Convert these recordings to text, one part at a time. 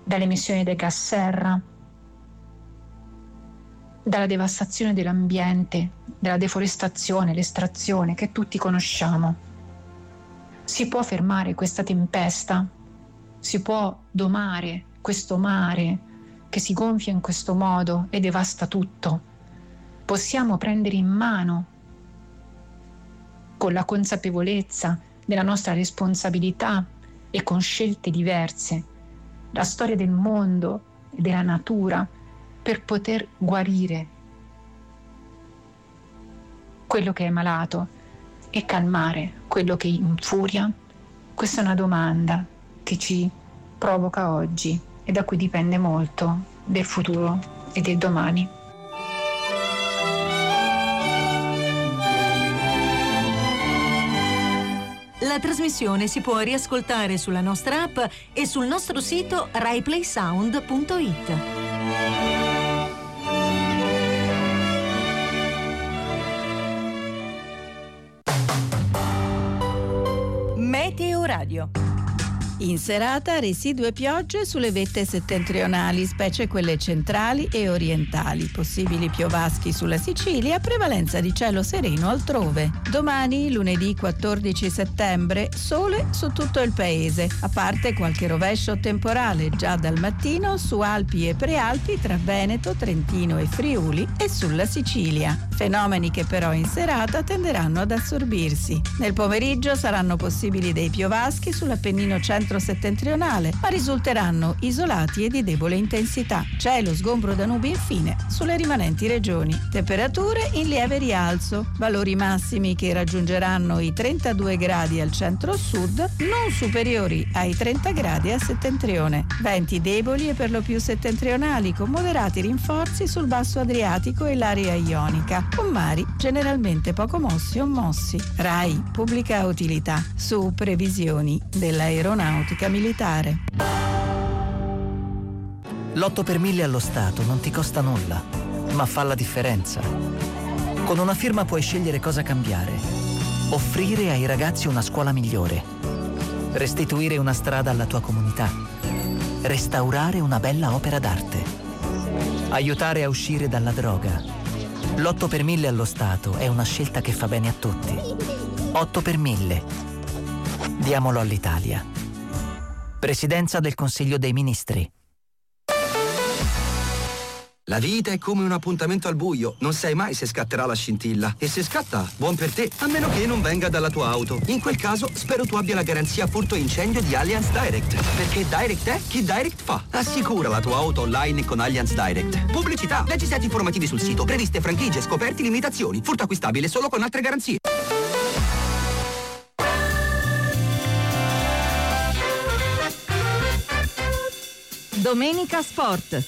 dalle emissioni dei gas serra, dalla devastazione dell'ambiente, dalla deforestazione, l'estrazione che tutti conosciamo. Si può fermare questa tempesta? Si può domare questo mare che si gonfia in questo modo e devasta tutto? Possiamo prendere in mano, con la consapevolezza della nostra responsabilità e con scelte diverse, la storia del mondo e della natura per poter guarire quello che è malato e calmare quello che infuria? Questa è una domanda che ci provoca oggi e da cui dipende molto del futuro e del domani. La trasmissione si può riascoltare sulla nostra app e sul nostro sito raiplaysound.it. Meteo Radio. In serata residue piogge sulle vette settentrionali, specie quelle centrali e orientali. Possibili piovaschi sulla Sicilia, prevalenza di cielo sereno altrove. Domani, lunedì 14 settembre, sole su tutto il paese, a parte qualche rovescio temporale già dal mattino su Alpi e Prealpi tra Veneto, Trentino e Friuli e sulla Sicilia. Fenomeni che però in serata tenderanno ad assorbirsi. Nel pomeriggio saranno possibili dei piovaschi sull'Appennino centro-settentrionale, ma risulteranno isolati e di debole intensità. Cielo sgombro da nubi infine sulle rimanenti regioni. Temperature in lieve rialzo, valori massimi che raggiungeranno i 32 gradi al centro-sud, non superiori ai 30 gradi a settentrione. Venti deboli e per lo più settentrionali, con moderati rinforzi sul basso Adriatico e l'area ionica, con mari generalmente poco mossi o mossi. RAI Pubblica Utilità, su previsioni dell'aeronautica militare. L'8 per 1000 allo Stato non ti costa nulla, ma fa la differenza. Con una firma puoi scegliere cosa cambiare. Offrire ai ragazzi una scuola migliore. Restituire una strada alla tua comunità. Restaurare una bella opera d'arte. Aiutare a uscire dalla droga. L'8 per 1000 allo Stato è una scelta che fa bene a tutti. 8 per 1000. Diamolo all'Italia. Presidenza del Consiglio dei Ministri. La vita è come un appuntamento al buio, non sai mai se scatterà la scintilla. E se scatta, buon per te, a meno che non venga dalla tua auto. In quel caso, spero tu abbia la garanzia furto e incendio di Allianz Direct. Perché Direct è chi Direct fa. Assicura la tua auto online con Allianz Direct. Pubblicità, leggi set informativi sul sito, previste franchigie, scoperti, limitazioni. Furto acquistabile solo con altre garanzie. Domenica Sport.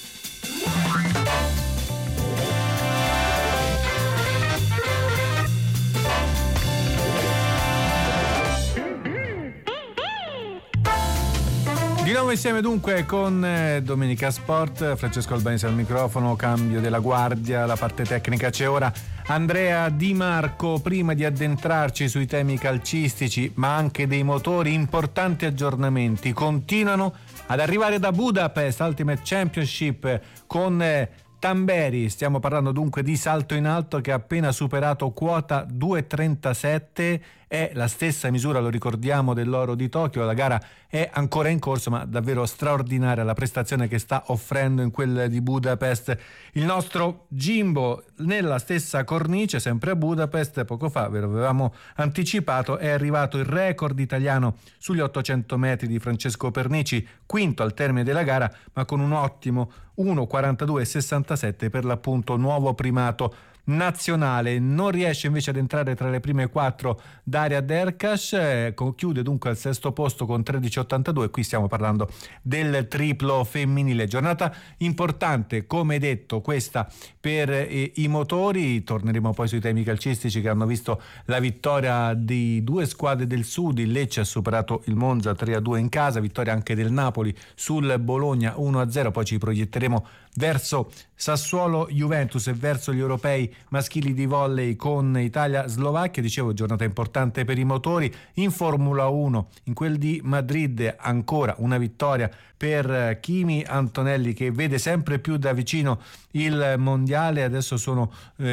Di nuovo insieme dunque con Domenica Sport, Francesco Albanese al microfono, cambio della guardia, la parte tecnica c'è ora Andrea Di Marco. Prima di addentrarci sui temi calcistici ma anche dei motori, importanti aggiornamenti continuano ad arrivare da Budapest Ultimate Championship con Tamberi. Stiamo parlando dunque di salto in alto che ha appena superato quota 2,37, è la stessa misura, lo ricordiamo, dell'oro di Tokyo. La gara è ancora in corso, ma davvero straordinaria la prestazione che sta offrendo in quella di Budapest il nostro Jimbo. Nella stessa cornice, sempre a Budapest, poco fa ve lo avevamo anticipato, è arrivato il record italiano sugli 800 metri di Francesco Pernici, quinto al termine della gara, ma con un ottimo 1,42,67, per l'appunto nuovo primato nazionale. Non riesce invece ad entrare tra le prime 4 Daria Derkash, chiude dunque al sesto posto con 13,82. Qui stiamo parlando del triplo femminile. Giornata importante, come detto, questa per i motori. Torneremo poi sui temi calcistici che hanno visto la vittoria di due squadre del sud. Il Lecce ha superato il Monza 3-2 in casa, vittoria anche del Napoli sul Bologna 1-0. Poi ci proietteremo verso Sassuolo Juventus e verso gli europei maschili di volley con Italia-Slovacchia. Dicevo, giornata importante per i motori. In Formula 1, in quel di Madrid, ancora una vittoria per Kimi Antonelli, che vede sempre più da vicino il mondiale. Adesso sono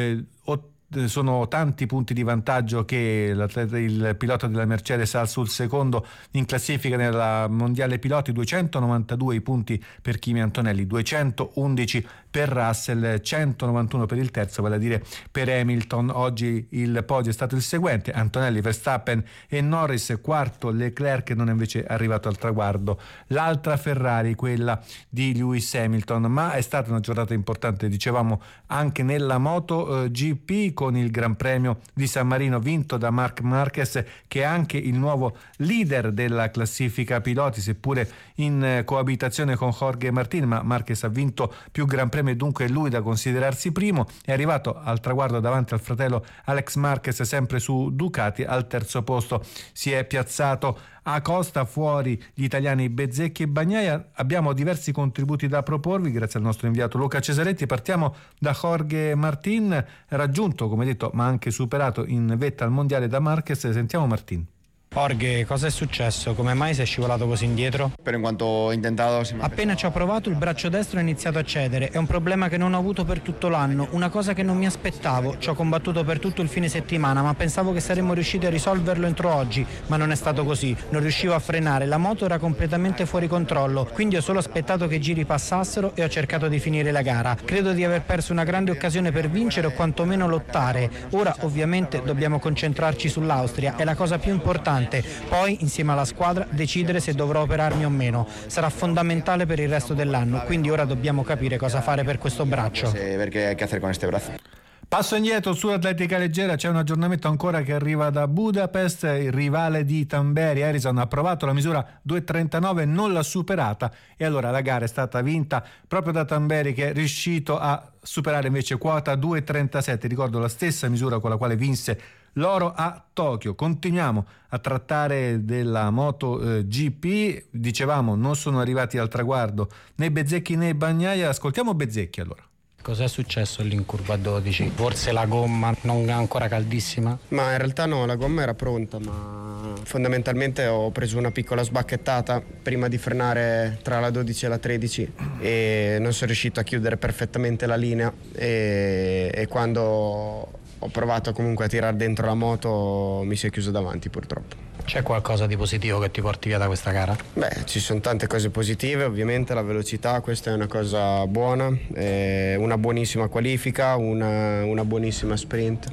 tanti punti di vantaggio che il pilota della Mercedes ha sul secondo in classifica nella mondiale piloti. 292 i punti per Kimi Antonelli, 211 per Russell, 191 per il terzo, vale a dire per Hamilton. Oggi il podio è stato il seguente: Antonelli, Verstappen e Norris, quarto Leclerc, non è invece arrivato al traguardo l'altra Ferrari, quella di Lewis Hamilton. Ma è stata una giornata importante, dicevamo, anche nella Moto GP, con il Gran Premio di San Marino vinto da Marc Marquez, che è anche il nuovo leader della classifica piloti, seppure in coabitazione con Jorge Martin, ma Marquez ha vinto più Gran Premi e dunque è lui da considerarsi primo. È arrivato al traguardo davanti al fratello Alex Marquez, sempre su Ducati. Al terzo posto si è piazzato Acosta, fuori gli italiani Bezzecchi e Bagnaia. Abbiamo diversi contributi da proporvi grazie al nostro inviato Luca Cesaretti. Partiamo da Jorge Martin, raggiunto, come detto, ma anche superato in vetta al mondiale da Marquez. Sentiamo Martin. Jorge, cosa è successo? Come mai sei scivolato così indietro? Appena ci ho provato il braccio destro ha iniziato a cedere. È un problema che non ho avuto per tutto l'anno, una cosa che non mi aspettavo. Ci ho combattuto per tutto il fine settimana, ma pensavo che saremmo riusciti a risolverlo entro oggi, ma non è stato così. Non riuscivo a frenare, la moto era completamente fuori controllo, quindi ho solo aspettato che i giri passassero e ho cercato di finire la gara. Credo di aver perso una grande occasione per vincere o quantomeno lottare. Ora ovviamente dobbiamo concentrarci sull'Austria, è la cosa più importante. Poi, insieme alla squadra, decidere se dovrò operarmi o meno. Sarà fondamentale per il resto dell'anno, quindi ora dobbiamo capire cosa fare per questo braccio. Passo indietro sull'atletica leggera, c'è un aggiornamento ancora che arriva da Budapest. Il rivale di Tamberi, Harrison, ha provato la misura 2.39, non l'ha superata, e allora la gara è stata vinta proprio da Tamberi, che è riuscito a superare invece quota 2.37, ricordo la stessa misura con la quale vinse l'oro a Tokyo. Continuiamo a trattare della Moto GP. Dicevamo, non sono arrivati al traguardo né Bezzecchi né Bagnaia. Ascoltiamo Bezzecchi allora. Cos'è successo lì in curva 12? Forse la gomma non è ancora caldissima? Ma in realtà no, la gomma era pronta, ma fondamentalmente ho preso una piccola sbacchettata prima di frenare tra la 12 e la 13 e non sono riuscito a chiudere perfettamente la linea, e quando ho provato comunque a tirare dentro la moto mi si è chiuso davanti, purtroppo. C'è qualcosa di positivo che ti porti via da questa gara? Beh, ci sono tante cose positive, ovviamente la velocità, questa è una cosa buona, una buonissima qualifica, una buonissima sprint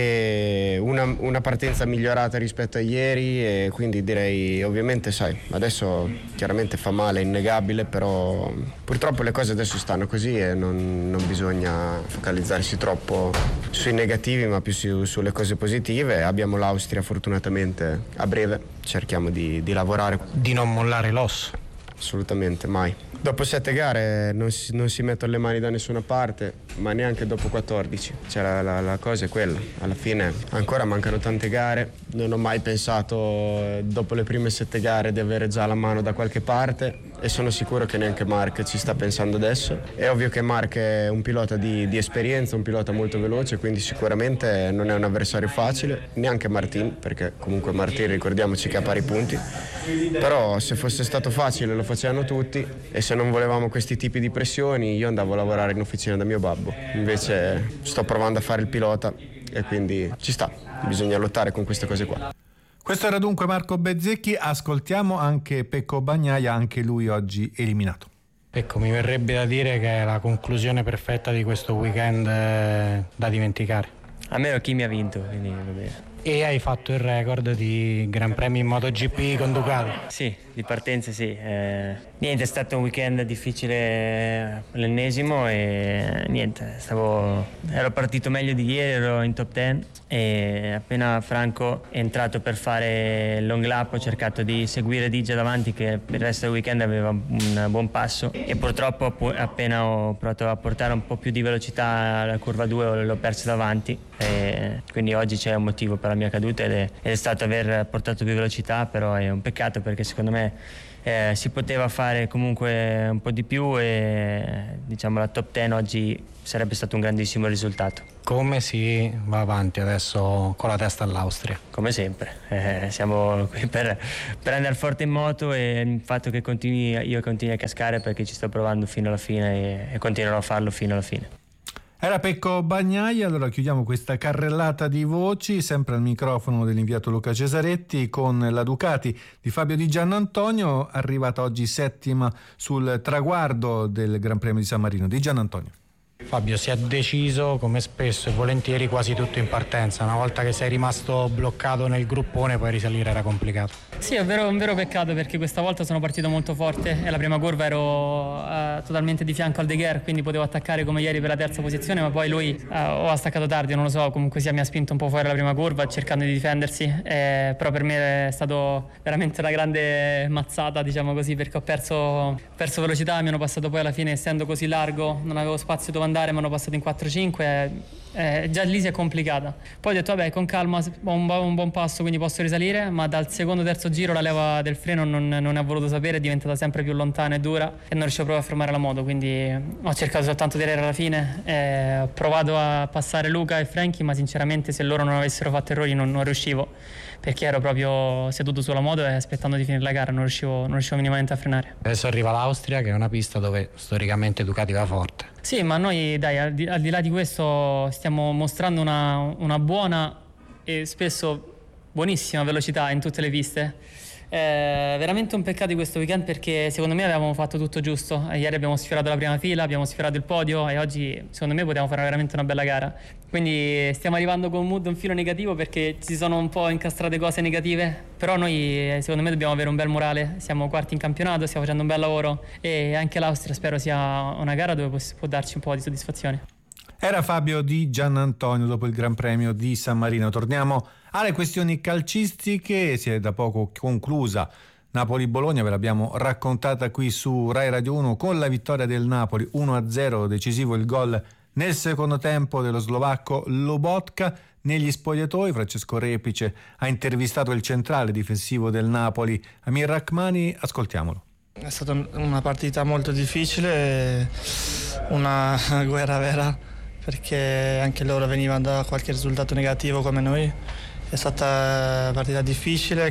e una partenza migliorata rispetto a ieri, e quindi direi, ovviamente sai, adesso chiaramente fa male, è innegabile, però purtroppo le cose adesso stanno così e non bisogna focalizzarsi troppo sui negativi ma più sulle cose positive. Abbiamo l'Austria fortunatamente a breve, cerchiamo di lavorare. Di non mollare l'osso? Assolutamente, mai. Dopo 7 gare non si mettono le mani da nessuna parte, ma neanche dopo 14. Cioè la cosa è quella. Alla fine ancora mancano tante gare. Non ho mai pensato dopo le prime 7 gare di avere già la mano da qualche parte, e sono sicuro che neanche Marc ci sta pensando adesso. È ovvio che Marc è un pilota di esperienza, un pilota molto veloce, quindi sicuramente non è un avversario facile, neanche Martin, perché comunque Martin ricordiamoci che ha pari punti. Però se fosse stato facile lo facevano tutti, e se non volevamo questi tipi di pressioni io andavo a lavorare in officina da mio babbo. Invece sto provando a fare il pilota e quindi ci sta, bisogna lottare con queste cose qua. Questo era dunque Marco Bezzecchi. Ascoltiamo anche Pecco Bagnaia, anche lui oggi eliminato. Ecco, mi verrebbe da dire che è la conclusione perfetta di questo weekend da dimenticare. A me Kimi ha vinto, quindi va bene. E hai fatto il record di Gran Premi in MotoGP con Ducati? Sì, di partenza sì. Niente, è stato un weekend difficile, l'ennesimo, e niente, ero partito meglio di ieri, ero in top 10, e appena Franco è entrato per fare il long lap ho cercato di seguire Digia davanti, che per il resto del weekend aveva un buon passo, e purtroppo appena ho provato a portare un po' più di velocità alla curva 2 l'ho perso davanti, e quindi oggi c'è un motivo per la mia caduta ed è stato aver portato più velocità, però è un peccato perché secondo me si poteva fare comunque un po' di più e diciamo la top 10 oggi sarebbe stato un grandissimo risultato. Come si va avanti adesso con la testa all'Austria? Come sempre, siamo qui per andare forte in moto e il fatto che io continui a cascare perché ci sto provando fino alla fine e continuerò a farlo fino alla fine. Era Pecco Bagnaia. Allora chiudiamo questa carrellata di voci sempre al microfono dell'inviato Luca Cesaretti con la Ducati di Fabio Di Giannantonio, arrivata oggi settima sul traguardo del Gran Premio di San Marino. Di Giannantonio. Fabio, si è deciso come spesso e volentieri quasi tutto in partenza. Una volta che sei rimasto bloccato nel gruppone poi risalire era complicato. Sì, è un vero peccato perché questa volta sono partito molto forte e la prima curva ero totalmente di fianco al De Gher, quindi potevo attaccare come ieri per la terza posizione, ma poi lui o ha staccato tardi, non lo so, comunque sia mi ha spinto un po' fuori la prima curva cercando di difendersi, però per me è stato veramente una grande mazzata, diciamo così, perché ho perso velocità, mi hanno passato poi alla fine, essendo così largo non avevo spazio dove andare, mi hanno passato in 4-5, già lì si è complicata. Poi ho detto vabbè, con calma, ho un buon passo, quindi posso risalire, ma dal secondo terzo giro la leva del freno non ne ho voluto sapere, è diventata sempre più lontana e dura e non riuscivo proprio a fermare la moto, quindi ho cercato soltanto di arrivare alla fine, ho provato a passare Luca e Frankie, ma sinceramente se loro non avessero fatto errori non riuscivo, perché ero proprio seduto sulla moto e aspettando di finire la gara non riuscivo minimamente a frenare. Adesso arriva l'Austria, che è una pista dove storicamente Ducati va forte. Sì, ma noi dai, al di là di questo stiamo mostrando una buona e spesso buonissima velocità in tutte le piste. Veramente un peccato di questo weekend perché secondo me avevamo fatto tutto giusto. Ieri abbiamo sfiorato la prima fila, abbiamo sfiorato il podio e oggi secondo me potevamo fare veramente una bella gara. Quindi stiamo arrivando con un mood un filo negativo perché ci sono un po' incastrate cose negative, però noi secondo me dobbiamo avere un bel morale, siamo quarti in campionato, stiamo facendo un bel lavoro e anche l'Austria spero sia una gara dove può darci un po' di soddisfazione. Era Fabio Di Giannantonio dopo il Gran Premio di San Marino. Torniamo alle questioni calcistiche. Si è da poco conclusa Napoli-Bologna, ve l'abbiamo raccontata qui su Rai Radio 1 con la vittoria del Napoli 1-0, decisivo il gol nel secondo tempo dello slovacco Lobotka. Negli spogliatoi Francesco Repice ha intervistato il centrale difensivo del Napoli, Amir Rachmani, ascoltiamolo. È stata una partita molto difficile, una guerra vera, perché anche loro venivano da qualche risultato negativo come noi. È stata una partita difficile,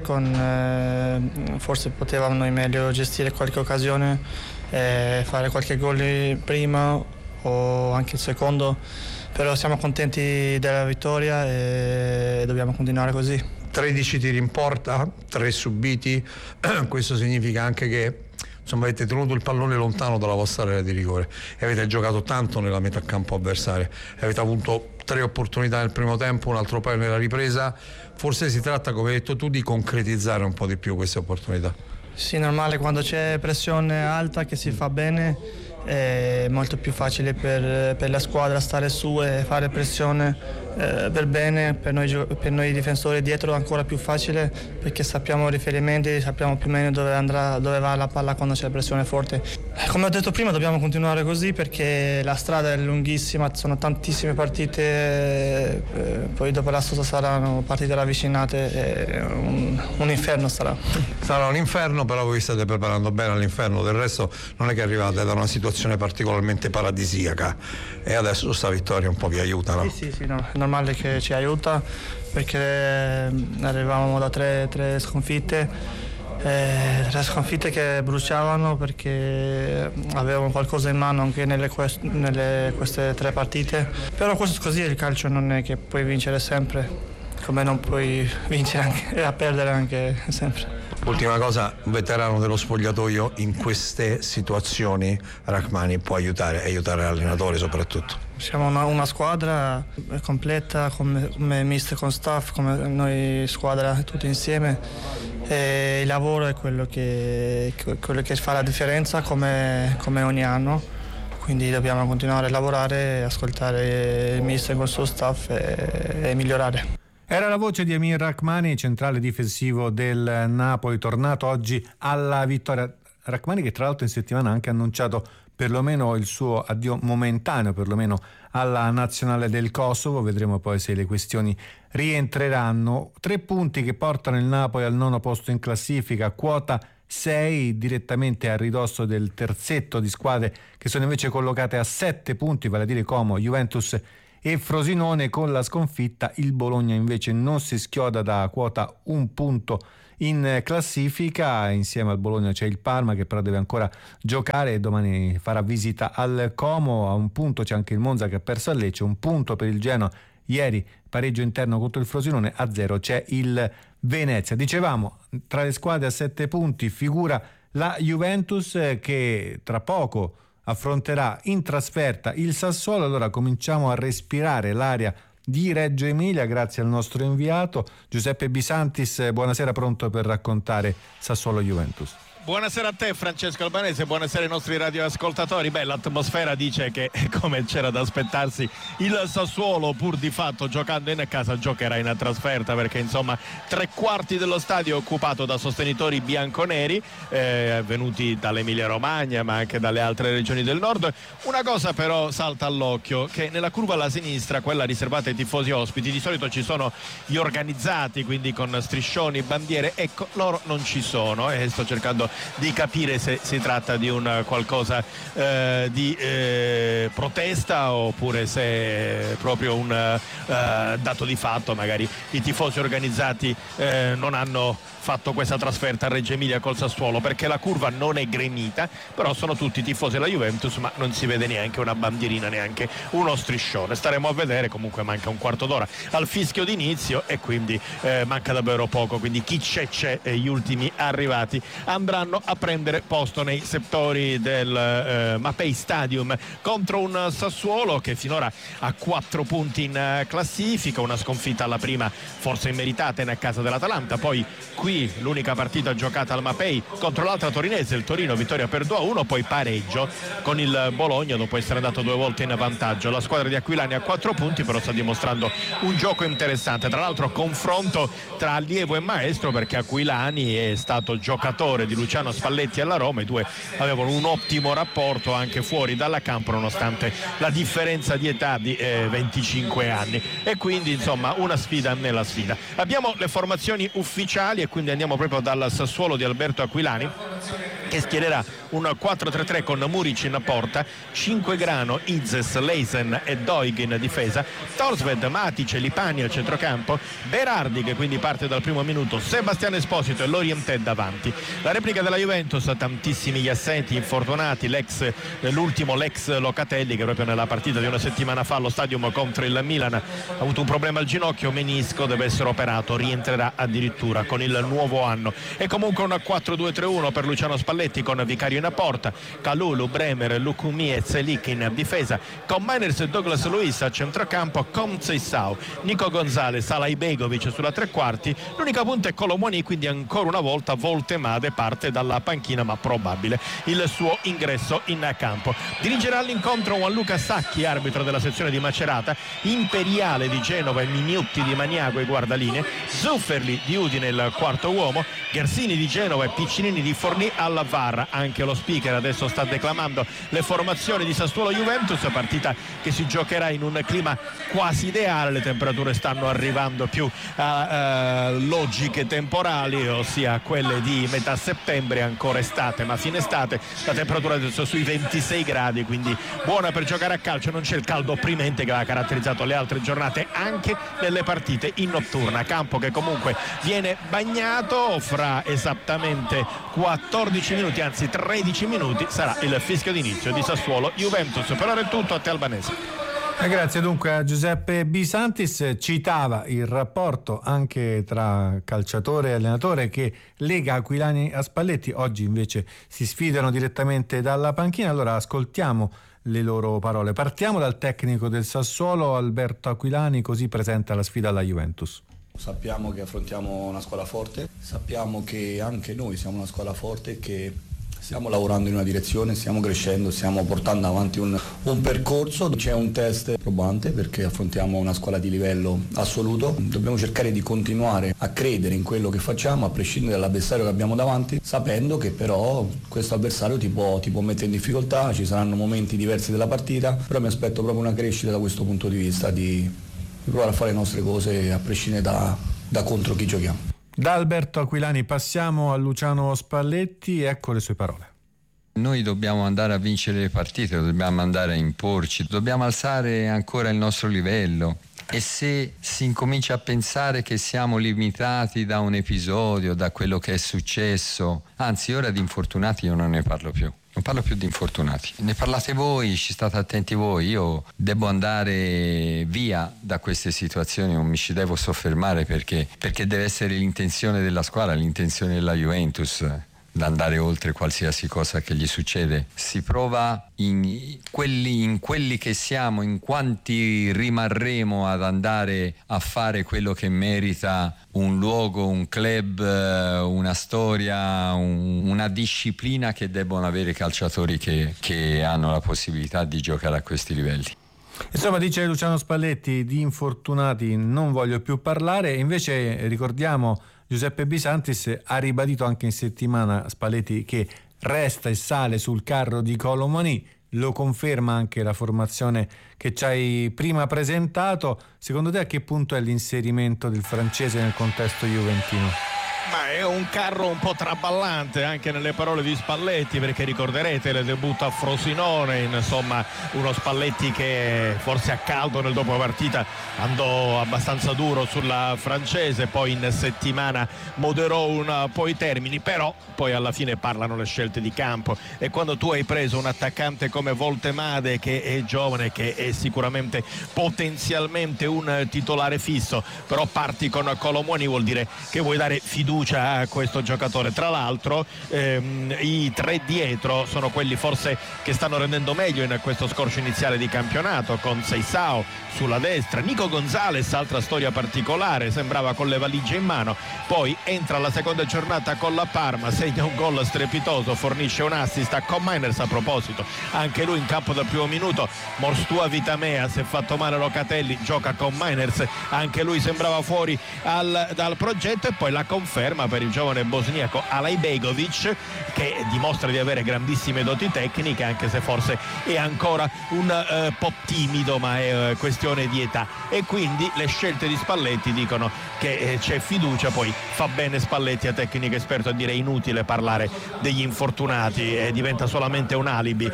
forse potevamo noi meglio gestire qualche occasione, fare qualche gol prima o anche il secondo, però siamo contenti della vittoria e dobbiamo continuare così. 13 tiri in porta, 3 subiti, questo significa anche che insomma avete tenuto il pallone lontano dalla vostra area di rigore e avete giocato tanto nella metà campo avversaria, avete avuto 3 opportunità nel primo tempo, un altro paio nella ripresa. Forse si tratta, come hai detto tu, di concretizzare un po' di più queste opportunità. Sì, normale, quando c'è pressione alta che si fa bene è molto più facile per la squadra stare su e fare pressione per bene, per noi difensori dietro è ancora più facile perché sappiamo i riferimenti, sappiamo più o meno dove va la palla quando c'è pressione forte. Come ho detto prima, dobbiamo continuare così perché la strada è lunghissima, sono tantissime partite, poi dopo la sosta saranno partite ravvicinate, un inferno sarà. Sarà un inferno, però voi state preparando bene all'inferno, del resto non è che arrivate da una situazione particolarmente paradisiaca e adesso questa vittoria un po' vi aiuta, no? Sì, no, è normale che ci aiuta perché arrivavamo da tre sconfitte, che bruciavano perché avevamo qualcosa in mano anche nelle queste 3 partite, però questo così è il calcio, non è che puoi vincere sempre come non puoi vincere anche, e a perdere anche sempre. Ultima cosa, un veterano dello spogliatoio in queste situazioni, Rachmani, può aiutare l'allenatore soprattutto. Siamo una squadra completa come mister con staff, come noi squadra tutti insieme e il lavoro è quello che fa la differenza come ogni anno, quindi dobbiamo continuare a lavorare, ascoltare il mister con il suo staff e migliorare. Era la voce di Amir Rachmani, centrale difensivo del Napoli, tornato oggi alla vittoria. Rachmani che tra l'altro in settimana ha anche annunciato perlomeno il suo addio momentaneo, perlomeno alla nazionale del Kosovo. Vedremo poi se le questioni rientreranno. 3 punti che portano il Napoli al 9° posto in classifica, quota 6, direttamente a ridosso del terzetto di squadre che sono invece collocate a 7 punti, vale a dire Como, Juventus e Frosinone. Con la sconfitta il Bologna invece non si schioda da quota 1 punto in classifica. Insieme al Bologna c'è il Parma, che però deve ancora giocare e domani farà visita al Como. A 1 punto c'è anche il Monza, che ha perso a Lecce, 1 punto per il Genoa, ieri pareggio interno contro il Frosinone, a 0 c'è il Venezia. Dicevamo, tra le squadre a 7 punti figura la Juventus, che tra poco affronterà in trasferta il Sassuolo. Allora cominciamo a respirare l'aria di Reggio Emilia grazie al nostro inviato Giuseppe Bisantis. Buonasera, pronto per raccontare Sassuolo-Juventus. Buonasera a te Francesco Albanese, buonasera ai nostri radioascoltatori. L'atmosfera dice che, come c'era da aspettarsi, il Sassuolo, pur di fatto giocando in casa, giocherà in trasferta, perché insomma 3/4 dello stadio è occupato da sostenitori bianconeri venuti dall'Emilia Romagna ma anche dalle altre regioni del nord. Una cosa però salta all'occhio, che nella curva alla sinistra, quella riservata ai tifosi ospiti, di solito ci sono gli organizzati, quindi con striscioni, bandiere. Ecco, loro non ci sono, e sto cercando di capire se si tratta di un qualcosa di protesta, oppure se è proprio un dato di fatto. Magari i tifosi organizzati non hanno fatto questa trasferta a Reggio Emilia col Sassuolo, perché la curva non è gremita, però sono tutti tifosi della Juventus, ma non si vede neanche una bandierina, neanche uno striscione. Staremo a vedere. Comunque manca un quarto d'ora al fischio d'inizio e quindi manca davvero poco, quindi chi c'è e gli ultimi arrivati andranno a prendere posto nei settori del Mapei Stadium contro un Sassuolo che finora ha 4 punti in classifica, una sconfitta alla prima forse immeritata in casa dell'Atalanta, poi qui l'unica partita giocata al Mapei contro l'altra torinese, il Torino, vittoria per 2-1, poi pareggio con il Bologna dopo essere andato 2 volte in vantaggio. La squadra di Aquilani ha 4 punti, però sta dimostrando un gioco interessante, tra l'altro confronto tra allievo e maestro, perché Aquilani è stato giocatore di Luciano Spalletti alla Roma, i due avevano un ottimo rapporto anche fuori dalla campo nonostante la differenza di età di 25 anni, e quindi insomma una sfida nella sfida. Abbiamo le formazioni ufficiali e quindi andiamo proprio dal Sassuolo di Alberto Aquilani, che schiererà un 4-3-3 con Muric in porta, 5 Grano, Izes, Leisen e Doig in difesa, Torsved, Matic e Lipani al centrocampo, Berardi che quindi parte dal primo minuto, Sebastiano Esposito e Lorientè davanti. La replica della Juventus, tantissimi gli assenti, infortunati, l'ultimo l'ex Locatelli, che proprio nella partita di una settimana fa allo Stadium contro il Milan ha avuto un problema al ginocchio, menisco, deve essere operato, rientrerà addirittura con il nuovo anno. E comunque un 4-2-3-1 per Luciano Spalletti con Vicario in porta, Kalulu, Bremer, Lukumi e Zelik in difesa, con Miners e Douglas Luiz a centrocampo, Conceição, Nico Gonzalez, Salai Begovic sulla 3/4. L'unica punta è Colomoni, quindi ancora una volta Voltemade parte dalla panchina, ma probabile il suo ingresso in campo. Dirigerà l'incontro Gianluca Sacchi, arbitro della sezione di Macerata, Imperiale di Genova e Mignutti di Maniago e guardalinee, Zufferli di Udine il quarto uomo, Gersini di Genova e Piccinini di Forlì alla VAR. Anche lo speaker adesso sta declamando le formazioni di Sassuolo-Juventus, partita che si giocherà in un clima quasi ideale. Le temperature stanno arrivando più a logiche temporali, ossia quelle di metà settembre, ancora estate ma fine estate. La temperatura adesso è sui 26 gradi, quindi buona per giocare a calcio. Non c'è il caldo opprimente che ha caratterizzato le altre giornate anche nelle partite in notturna. Campo che comunque viene bagnato. Fra esattamente 14 minuti, anzi 13 minuti, sarà il fischio d'inizio di Sassuolo-Juventus. Per ora è tutto, a te Albanese. Grazie dunque a Giuseppe Bisantis. Citava il rapporto anche tra calciatore e allenatore che lega Aquilani a Spalletti. Oggi invece si sfidano direttamente dalla panchina. Allora ascoltiamo le loro parole. Partiamo dal tecnico del Sassuolo, Alberto Aquilani, così presenta la sfida alla Juventus. Sappiamo che affrontiamo una squadra forte, sappiamo che anche noi siamo una squadra forte e che stiamo lavorando in una direzione, stiamo crescendo, stiamo portando avanti un percorso. C'è un test probante perché affrontiamo una squadra di livello assoluto. Dobbiamo cercare di continuare a credere in quello che facciamo, a prescindere dall'avversario che abbiamo davanti, sapendo che però questo avversario ti può mettere in difficoltà, ci saranno momenti diversi della partita, però mi aspetto proprio una crescita da questo punto di vista, di provare a fare le nostre cose a prescindere da contro chi giochiamo. Da Alberto Aquilani passiamo a Luciano Spalletti, ecco le sue parole. Noi dobbiamo andare a vincere le partite, dobbiamo andare a imporci, dobbiamo alzare ancora il nostro livello. E se si incomincia a pensare che siamo limitati da un episodio, da quello che è successo, anzi ora di infortunati io non ne parlo più. Non parlo più di infortunati, ne parlate voi, ci state attenti voi, io devo andare via da queste situazioni, non mi ci devo soffermare perché deve essere l'intenzione della squadra, l'intenzione della Juventus, da andare oltre qualsiasi cosa che gli succede. Si prova in quelli che siamo, in quanti rimarremo ad andare a fare quello che merita un luogo, un club, una storia, una disciplina che debbono avere i calciatori che hanno la possibilità di giocare a questi livelli. Insomma, dice Luciano Spalletti, di infortunati non voglio più parlare. Invece ricordiamo Giuseppe Bisantis ha ribadito anche in settimana, Spalletti, che resta e sale sul carro di Kolo Muani. Lo conferma anche la formazione che ci hai prima presentato. Secondo te a che punto è l'inserimento del francese nel contesto juventino? Ma è un carro un po' traballante anche nelle parole di Spalletti, perché ricorderete il debutto a Frosinone, insomma uno Spalletti che forse a caldo nel dopopartita andò abbastanza duro sulla francese, poi in settimana moderò un po' i termini, però poi alla fine parlano le scelte di campo, e quando tu hai preso un attaccante come Voltemade, che è giovane, che è sicuramente potenzialmente un titolare fisso, però parti con Kolo Muani, vuol dire che vuoi dare fiducia a questo giocatore. Tra l'altro i tre dietro sono quelli forse che stanno rendendo meglio in questo scorcio iniziale di campionato, con Seisao sulla destra, Nico Gonzalez, altra storia particolare, sembrava con le valigie in mano, poi entra alla seconda giornata con la Parma, segna un gol strepitoso, fornisce un assist a Con Miners, a proposito anche lui in campo dal primo minuto. Morstua Vitamea, si è fatto male Locatelli, gioca Con Miners, anche lui sembrava fuori dal progetto, e poi la conferma per il giovane bosniaco Alajbegovic, che dimostra di avere grandissime doti tecniche, anche se forse è ancora un po' timido, ma è questione di età, e quindi le scelte di Spalletti dicono che c'è fiducia. Poi fa bene Spalletti, a tecnico esperto, a dire inutile parlare degli infortunati, diventa solamente un alibi,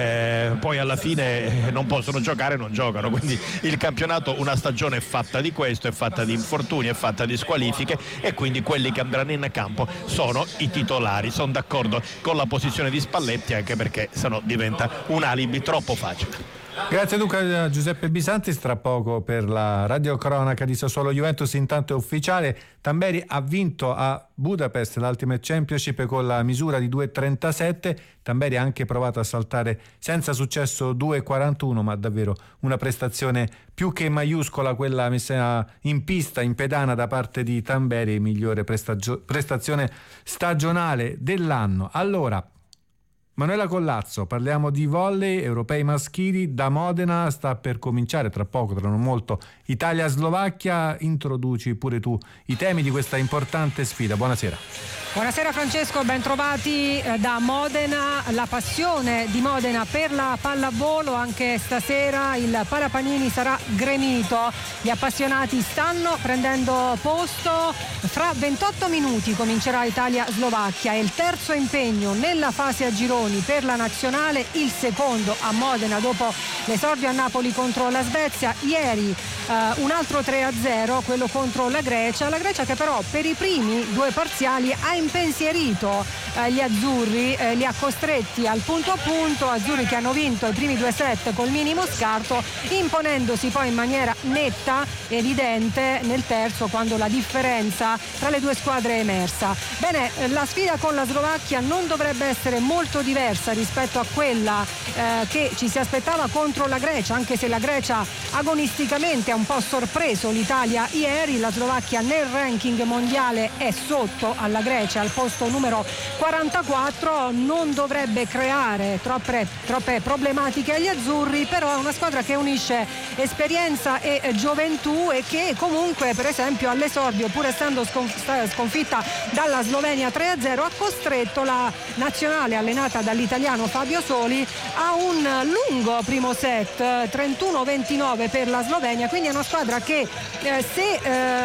poi alla fine non possono giocare, non giocano, quindi il campionato, una stagione è fatta di questo, è fatta di infortuni, è fatta di squalifiche, e quindi quelli che andranno in campo sono i titolari. Sono d'accordo con la posizione di Spalletti, anche perché sennò diventa un alibi troppo facile. Grazie Luca. Giuseppe Bisantis, tra poco per la radiocronaca di Sassuolo Juventus. Intanto è ufficiale, Tamberi ha vinto a Budapest l'Ultimate Championship con la misura di 2,37. Tamberi ha anche provato a saltare senza successo 2,41, ma davvero una prestazione più che maiuscola quella messa in pista, in pedana da parte di Tamberi, migliore prestazione stagionale dell'anno. Allora, Manuela Collazzo, parliamo di volley europei maschili. Da Modena sta per cominciare tra poco, tra non molto, Italia-Slovacchia. Introduci pure tu i temi di questa importante sfida. Buonasera. Buonasera Francesco, ben trovati da Modena. La passione di Modena per la pallavolo, anche stasera il Parapanini sarà gremito. Gli appassionati stanno prendendo posto. Fra 28 minuti comincerà Italia-Slovacchia, è il terzo impegno nella fase a gironi per la nazionale, il secondo a Modena dopo l'esordio a Napoli contro la Svezia. Ieri un altro 3-0, quello contro la Grecia che però per i primi due parziali ha impensierito gli azzurri, li ha costretti al punto a punto. Azzurri che hanno vinto i primi due set col minimo scarto, imponendosi poi in maniera netta, evidente nel terzo, quando la differenza tra le due squadre è emersa. Bene, la sfida con la Slovacchia non dovrebbe essere molto diversa rispetto a quella che ci si aspettava contro la Grecia, anche se la Grecia agonisticamente ha un po' sorpreso l'Italia ieri. La Slovacchia nel ranking mondiale è sotto alla Grecia, al posto numero 44, non dovrebbe creare troppe problematiche agli azzurri, però è una squadra che unisce esperienza e gioventù, e che comunque per esempio all'esordio, pur essendo sconfitta dalla Slovenia 3-0, ha costretto la nazionale allenata dall'italiano Fabio Soli a un lungo primo set, 31-29 per la Slovenia, quindi Bologna è una squadra che se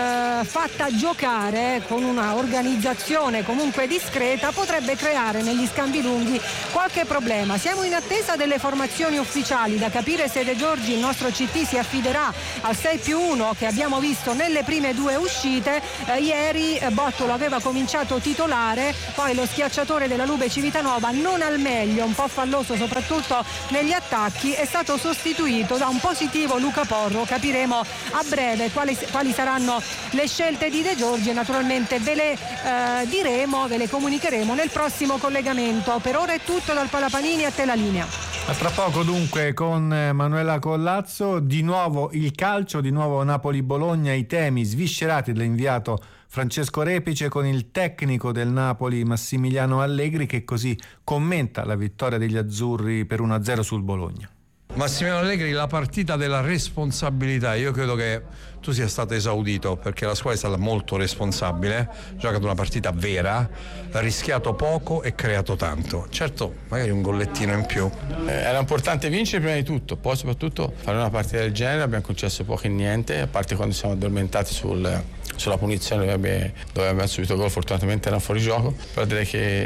fatta giocare con una organizzazione comunque discreta potrebbe creare negli scambi lunghi qualche problema. Siamo in attesa delle formazioni ufficiali, da capire se De Giorgi, il nostro CT, si affiderà al 6+1 che abbiamo visto nelle prime due uscite. Ieri Bottolo aveva cominciato titolare, poi lo schiacciatore della Lube Civitanova, non al meglio, un po' falloso soprattutto negli attacchi, è stato sostituito da un positivo Luca Porro. Capiremo a breve quali saranno le scelte di De Giorgi e naturalmente ve le diremo, ve le comunicheremo nel prossimo collegamento. Per ora è tutto dal Palapanini, a te la linea. A tra poco dunque con Manuela Collazzo, di nuovo il calcio, di nuovo Napoli-Bologna, i temi sviscerati dall'inviato Francesco Repice con il tecnico del Napoli Massimiliano Allegri, che così commenta la vittoria degli azzurri per 1-0 sul Bologna. Massimiliano Allegri, la partita della responsabilità. Io credo che tu sia stato esaudito, perché la squadra è stata molto responsabile, ha giocato una partita vera, ha rischiato poco e creato tanto. Certo, magari un gollettino in più. Era importante vincere prima di tutto, poi soprattutto fare una partita del genere. Abbiamo concesso poco e niente, a parte quando siamo addormentati sulla punizione dove abbiamo subito gol, fortunatamente era fuori gioco. Però direi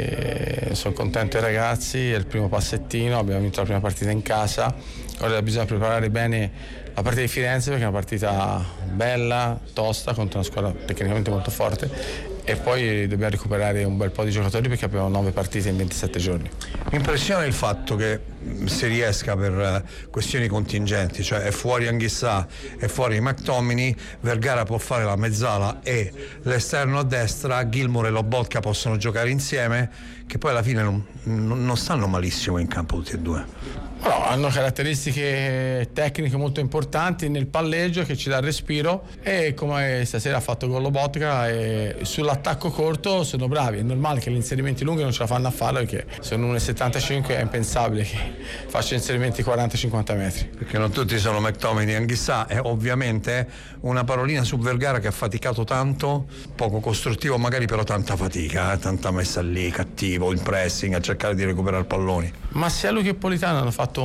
che sono contento dei ragazzi, è il primo passettino, abbiamo vinto la prima partita in casa, ora bisogna preparare bene la partita di Firenze, perché è una partita bella, tosta, contro una squadra tecnicamente molto forte, e poi dobbiamo recuperare un bel po' di giocatori perché abbiamo 9 partite in 27 giorni. Mi impressiona il fatto che si riesca, per questioni contingenti, cioè è fuori Anghissà, è fuori McTominay, Vergara può fare la mezzala e l'esterno a destra, Gilmour e Lobotka possono giocare insieme, che poi alla fine non stanno malissimo in campo tutti e due. No, hanno caratteristiche tecniche molto importanti nel palleggio che ci dà il respiro, e come stasera ha fatto con Lobotka, e sull'attacco corto sono bravi. È normale che gli inserimenti lunghi non ce la fanno a farlo, perché sono 1,75, è impensabile che faccia inserimenti 40-50 metri. Perché non tutti sono McTominay e Anghissà, e ovviamente una parolina su Vergara che ha faticato tanto, poco costruttivo magari, però tanta fatica, tanta messa lì, cattivo, il pressing, a cercare di recuperare palloni. Ma sia lui che Politano hanno fatto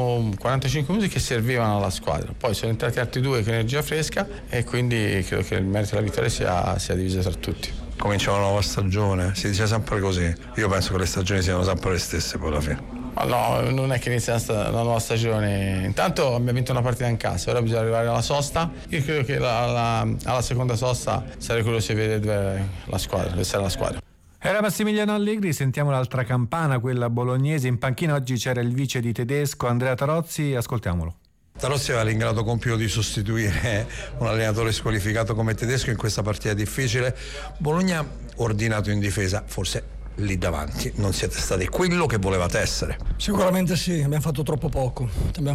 45 minuti che servivano alla squadra, poi sono entrati altri due con energia fresca, e quindi credo che il merito della vittoria sia diviso tra tutti. Comincia una nuova stagione, si dice sempre così. Io penso che le stagioni siano sempre le stesse poi alla fine. No, non è che inizia una nuova stagione. Intanto abbiamo vinto una partita in casa, ora bisogna arrivare alla sosta. Io credo che alla seconda sosta sarei curioso di vedere dove sarà la squadra. Era Massimiliano Allegri. Sentiamo l'altra campana, quella bolognese. In panchina oggi c'era il vice di Tedesco, Andrea Tarozzi, ascoltiamolo. Tarozzi aveva l'ingrato compito di sostituire un allenatore squalificato come Tedesco in questa partita difficile. Bologna ordinato in difesa, forse lì davanti non siete stati quello che volevate essere. Sicuramente sì, abbiamo fatto troppo poco, abbiamo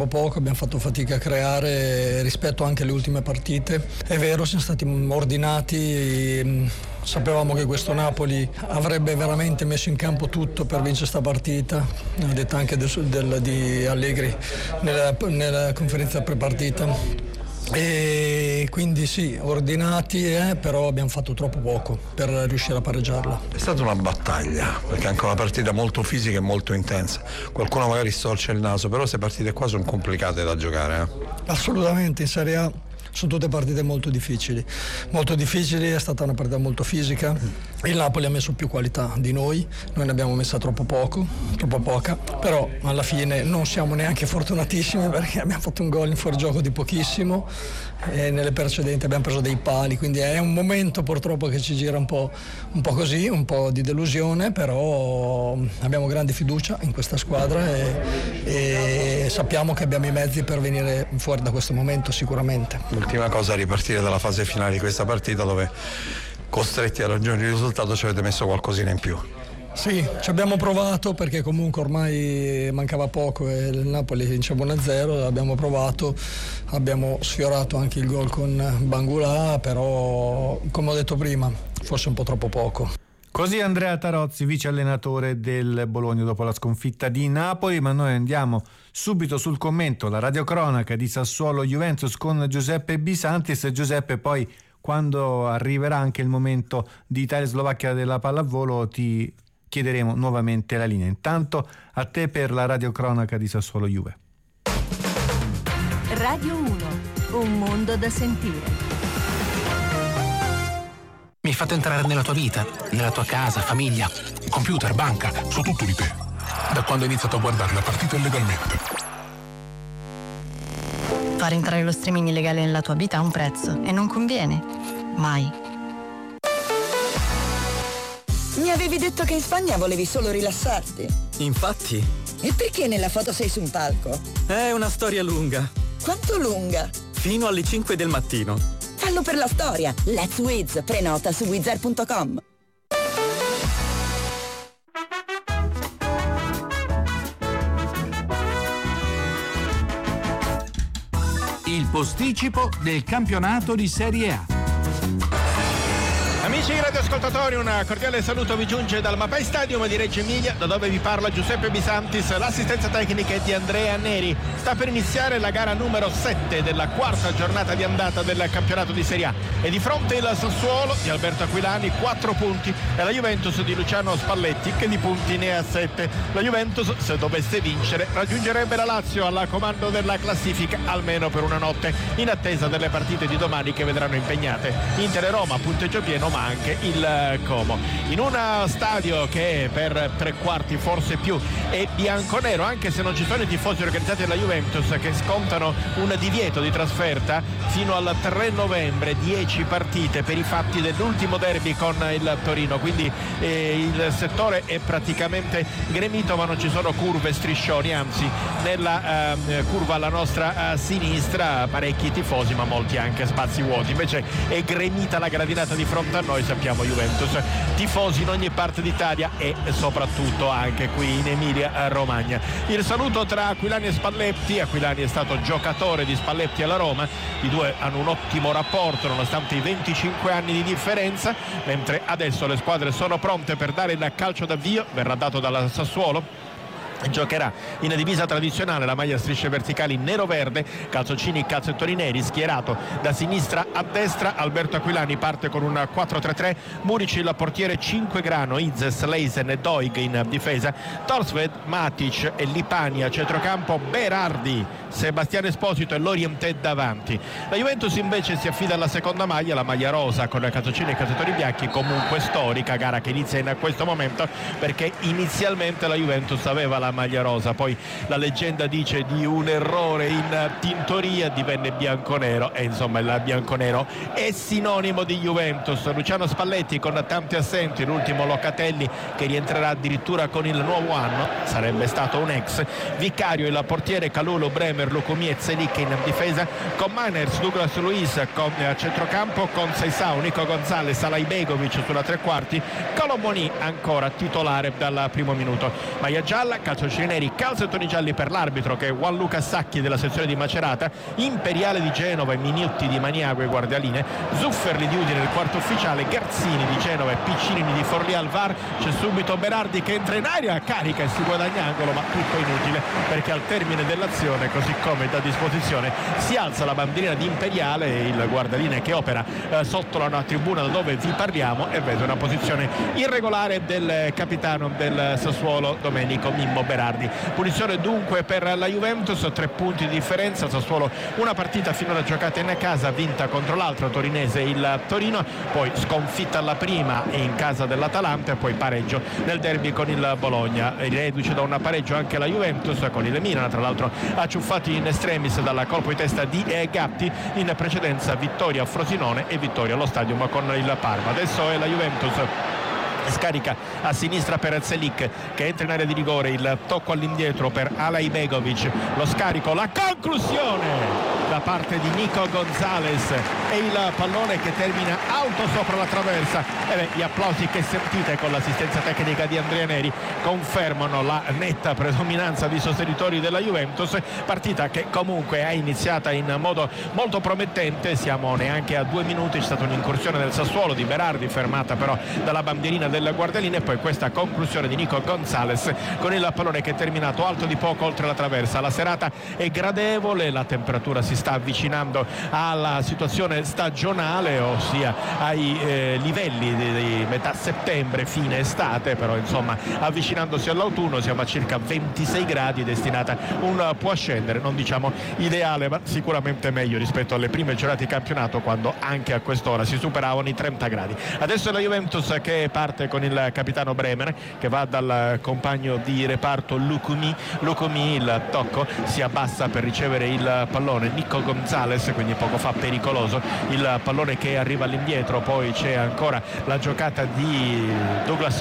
fatto fatica a creare rispetto anche alle ultime partite. È vero, siamo stati ordinati, sapevamo che questo Napoli avrebbe veramente messo in campo tutto per vincere questa partita, l'ha detto anche di Allegri nella conferenza prepartita. E quindi sì, ordinati, però abbiamo fatto troppo poco per riuscire a pareggiarla. È stata una battaglia, perché è anche una partita molto fisica e molto intensa. Qualcuno magari storce il naso, però queste partite qua sono complicate da giocare. Assolutamente, in Serie A sono tutte partite molto difficili, è stata una partita molto fisica. Il Napoli ha messo più qualità di noi ne abbiamo messa troppo poca, però alla fine non siamo neanche fortunatissimi, perché abbiamo fatto un gol in fuorigioco di pochissimo e nelle precedenti abbiamo preso dei pali, quindi è un momento purtroppo che ci gira un po' così, un po' di delusione, però abbiamo grande fiducia in questa squadra e sappiamo che abbiamo i mezzi per venire fuori da questo momento sicuramente. L'ultima cosa, a ripartire dalla fase finale di questa partita, dove costretti a raggiungere il risultato ci avete messo qualcosina in più. Sì, ci abbiamo provato, perché comunque ormai mancava poco e il Napoli vinceva 1-0, abbiamo provato, abbiamo sfiorato anche il gol con Bangulà, però come ho detto prima forse un po' troppo poco. Così Andrea Tarozzi, vice allenatore del Bologna dopo la sconfitta di Napoli. Ma noi andiamo subito sul commento, la radiocronaca di Sassuolo Juventus con Giuseppe Bisantis. Giuseppe, poi quando arriverà anche il momento di Italia-Slovacchia della pallavolo ti chiederemo nuovamente la linea. Intanto a te per la radiocronaca di Sassuolo Juve. Radio 1, un mondo da sentire. Mi hai fatto entrare nella tua vita, nella tua casa, famiglia, computer, banca, su tutto di te. Da quando ho iniziato a guardare la partita illegalmente. Far entrare lo streaming illegale nella tua vita ha un prezzo e non conviene. Mai. Mi avevi detto che in Spagna volevi solo rilassarti. Infatti. E perché nella foto sei su un palco? È una storia lunga. Quanto lunga? Fino alle 5 del mattino. Fallo per la storia. Let's Wiz. Prenota su wizard.com. Il posticipo del campionato di Serie A. Amici radioascoltatori, un cordiale saluto vi giunge dal Mapei Stadium di Reggio Emilia, da dove vi parla Giuseppe Bisantis. L'assistenza tecnica è di Andrea Neri. Sta per iniziare la gara numero 7 della quarta giornata di andata del campionato di Serie A. E di fronte il Sassuolo di Alberto Aquilani, 4 punti, e la Juventus di Luciano Spalletti, che di punti ne ha 7. La Juventus, se dovesse vincere, raggiungerebbe la Lazio al comando della classifica, almeno per una notte, in attesa delle partite di domani che vedranno impegnate Inter e Roma, punteggio pieno, ma anche il Como. In un stadio che per 3/4, forse più, è bianconero, anche se non ci sono i tifosi organizzati della Juventus, che scontano un divieto di trasferta fino al 3 novembre, 10 partite per i fatti dell'ultimo derby con il Torino, quindi il settore è praticamente gremito, ma non ci sono curve, striscioni, anzi nella curva alla nostra sinistra parecchi tifosi, ma molti anche spazi vuoti. Invece è gremita la gradinata di fronte a noi, sappiamo Juventus, tifosi in ogni parte d'Italia e soprattutto anche qui in Emilia Romagna. Il saluto tra Aquilani e Spalletti. Aquilani è stato giocatore di Spalletti alla Roma, i due hanno un ottimo rapporto nonostante i 25 anni di differenza, mentre adesso le squadre sono pronte per dare il calcio d'avvio, verrà dato dalla Sassuolo. Giocherà in divisa tradizionale, la maglia a strisce verticali nero-verde, calzoncini, calzettori neri, schierato da sinistra a destra. Alberto Aquilani parte con un 4-3-3, Muric il portiere, 5 grano, Izes, Leisen e Doig in difesa, Torsved, Matic e Lipani a centrocampo, Berardi, Sebastiano Esposito e Lorientè davanti. La Juventus invece si affida alla seconda maglia, la maglia rosa con calzoncini e calzetori bianchi, comunque storica, gara che inizia in questo momento perché inizialmente la Juventus aveva la maglia rosa, poi la leggenda dice di un errore in tintoria divenne bianconero, e insomma il bianconero è sinonimo di Juventus. Luciano Spalletti con tanti assenti, l'ultimo Locatelli che rientrerà addirittura con il nuovo anno, sarebbe stato un ex. Vicario il portiere, Calulu, Bremer, Lucumi e Zelic in difesa, con Manners, Douglas Luiz con centrocampo, con Seisao, Nico Gonzalez, Alaibegovic sulla 3/4, Colomoni ancora titolare dal primo minuto. Maglia gialla, calzoncini neri, calzettoni gialli per l'arbitro che è Gianluca Sacchi della sezione di Macerata, Imperiale di Genova e Minuti di Maniago e guardialine, Zufferli di Udine il quarto ufficiale, Garzini di Genova e Piccinini di Forlì al VAR. C'è subito Berardi che entra in aria, carica e si guadagna angolo, ma tutto inutile perché al termine dell'azione, così come da disposizione, si alza la bandierina di Imperiale e il guardaline che opera sotto la tribuna da dove vi parliamo e vede una posizione irregolare del capitano del Sassuolo Domenico Mimmo Berardi. Punizione dunque per la Juventus, 3 punti di differenza. Sassuolo una partita finora giocata in casa, vinta contro l'altro torinese il Torino, poi sconfitta alla prima in casa dell'Atalanta e poi pareggio nel derby con il Bologna. Reduce da un pareggio anche la Juventus con il Milan, tra l'altro acciuffati in extremis dal colpo di testa di Gatti. In precedenza vittoria a Frosinone e vittoria allo Stadium con il Parma. Adesso è la Juventus, scarica a sinistra per Zelic che entra in area di rigore, il tocco all'indietro per Alaibegovic, lo scarico, la conclusione da parte di Nico Gonzalez e il pallone che termina alto sopra la traversa. Gli applausi che sentite con l'assistenza tecnica di Andrea Neri confermano la netta predominanza di sostenitori della Juventus, partita che comunque è iniziata in modo molto promettente. Siamo neanche a 2 minuti, c'è stata un'incursione del Sassuolo di Berardi, fermata però dalla bandierina del guardialine, e poi questa conclusione di Nico Gonzalez con il pallone che è terminato alto di poco oltre la traversa. La serata è gradevole, la temperatura si sta avvicinando alla situazione stagionale, ossia ai livelli di metà settembre, fine estate, però insomma avvicinandosi all'autunno. Siamo a circa 26 gradi, destinata un po' a scendere, non diciamo ideale ma sicuramente meglio rispetto alle prime giornate di campionato, quando anche a quest'ora si superavano i 30 gradi. Adesso è la Juventus che parte con il capitano Bremer, che va dal compagno di reparto Lukumi. Il tocco, si abbassa per ricevere il pallone Nico Gonzalez, quindi poco fa pericoloso il pallone che arriva all'indietro. Poi c'è ancora la giocata di Douglas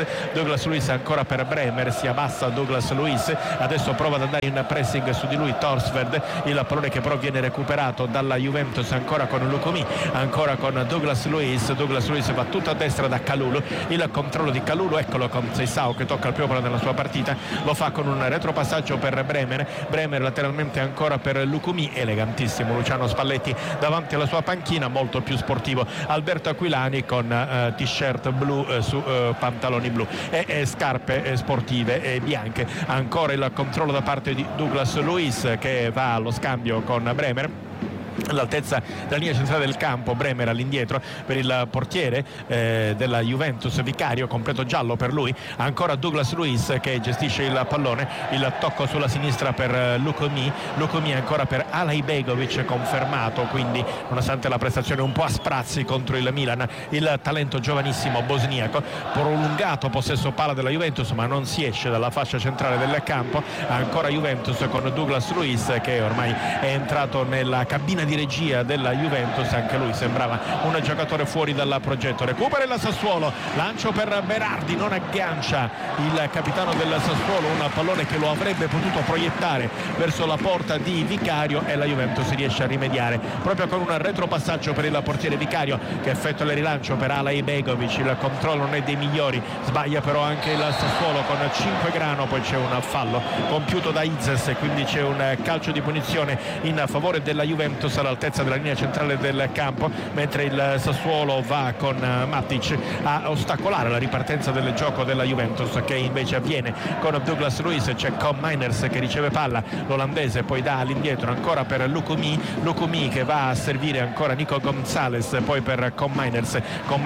Luiz ancora per Bremer, si abbassa Douglas Luiz, adesso prova ad andare in pressing su di lui Torsveld, il pallone che però viene recuperato dalla Juventus ancora con Lukumi, ancora con Douglas Luiz va tutto a destra da Kalulu, il controllo di Kalulu, eccolo con Seisao che tocca il primo pallone della sua partita, lo fa con un retropassaggio per Bremer lateralmente ancora per Lukumi, elegantissimo Luciano Spalletti davanti alla sua panchina, molto più sportivo Alberto Aquilani con t-shirt blu su pantaloni blu e scarpe sportive bianche. Ancora il controllo da parte di Douglas Luiz che va allo scambio con Bremer all'altezza della linea centrale del campo. Bremer all'indietro per il portiere della Juventus Vicario, completo giallo per lui. Ancora Douglas Luiz che gestisce il pallone, il tocco sulla sinistra per Lukumi ancora per Alaibegovic, confermato quindi nonostante la prestazione un po' a sprazzi contro il Milan il talento giovanissimo bosniaco. Prolungato possesso palla della Juventus ma non si esce dalla fascia centrale del campo. Ancora Juventus con Douglas Luiz che ormai è entrato nella cabina di regia della Juventus, anche lui sembrava un giocatore fuori dal progetto. Recupera il Sassuolo, lancio per Berardi, non aggancia il capitano del Sassuolo un pallone che lo avrebbe potuto proiettare verso la porta di Vicario, e la Juventus riesce a rimediare proprio con un retropassaggio per il portiere Vicario che effettua il rilancio per Alaibegovic. Il controllo non è dei migliori, sbaglia però anche il Sassuolo con 5 grano, poi c'è un fallo compiuto da Izes e quindi c'è un calcio di punizione in favore della Juventus all'altezza della linea centrale del campo, mentre il Sassuolo va con Matic a ostacolare la ripartenza del gioco della Juventus, che invece avviene con Douglas Luiz. C'è Com Miners che riceve palla, l'olandese poi dà all'indietro ancora per Lukumi che va a servire ancora Nico Gonzalez, poi per Com Miners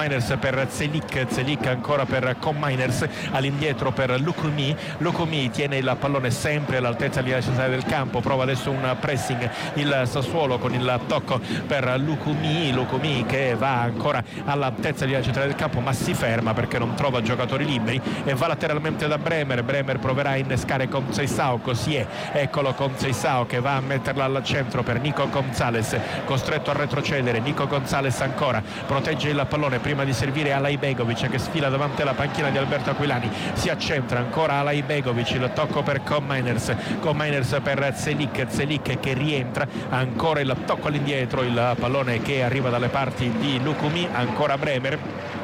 per Zelik ancora per Com Miners, all'indietro per Lukumi tiene il pallone sempre all'altezza della linea centrale del campo, prova adesso un pressing il Sassuolo con il tocco per Lukumi che va ancora all'altezza della centrale del campo ma si ferma perché non trova giocatori liberi e va lateralmente da Bremer proverà a innescare con Seisao, così è, eccolo con Seisao che va a metterla al centro per Nico Gonzalez, costretto a retrocedere. Nico Gonzalez ancora protegge il pallone prima di servire Alaibegovic che sfila davanti alla panchina di Alberto Aquilani, si accentra ancora Alaibegovic, il tocco per Com Miners per Zelik che rientra, ancora il tocco all'indietro, il pallone che arriva dalle parti di Lukumi, ancora Bremer.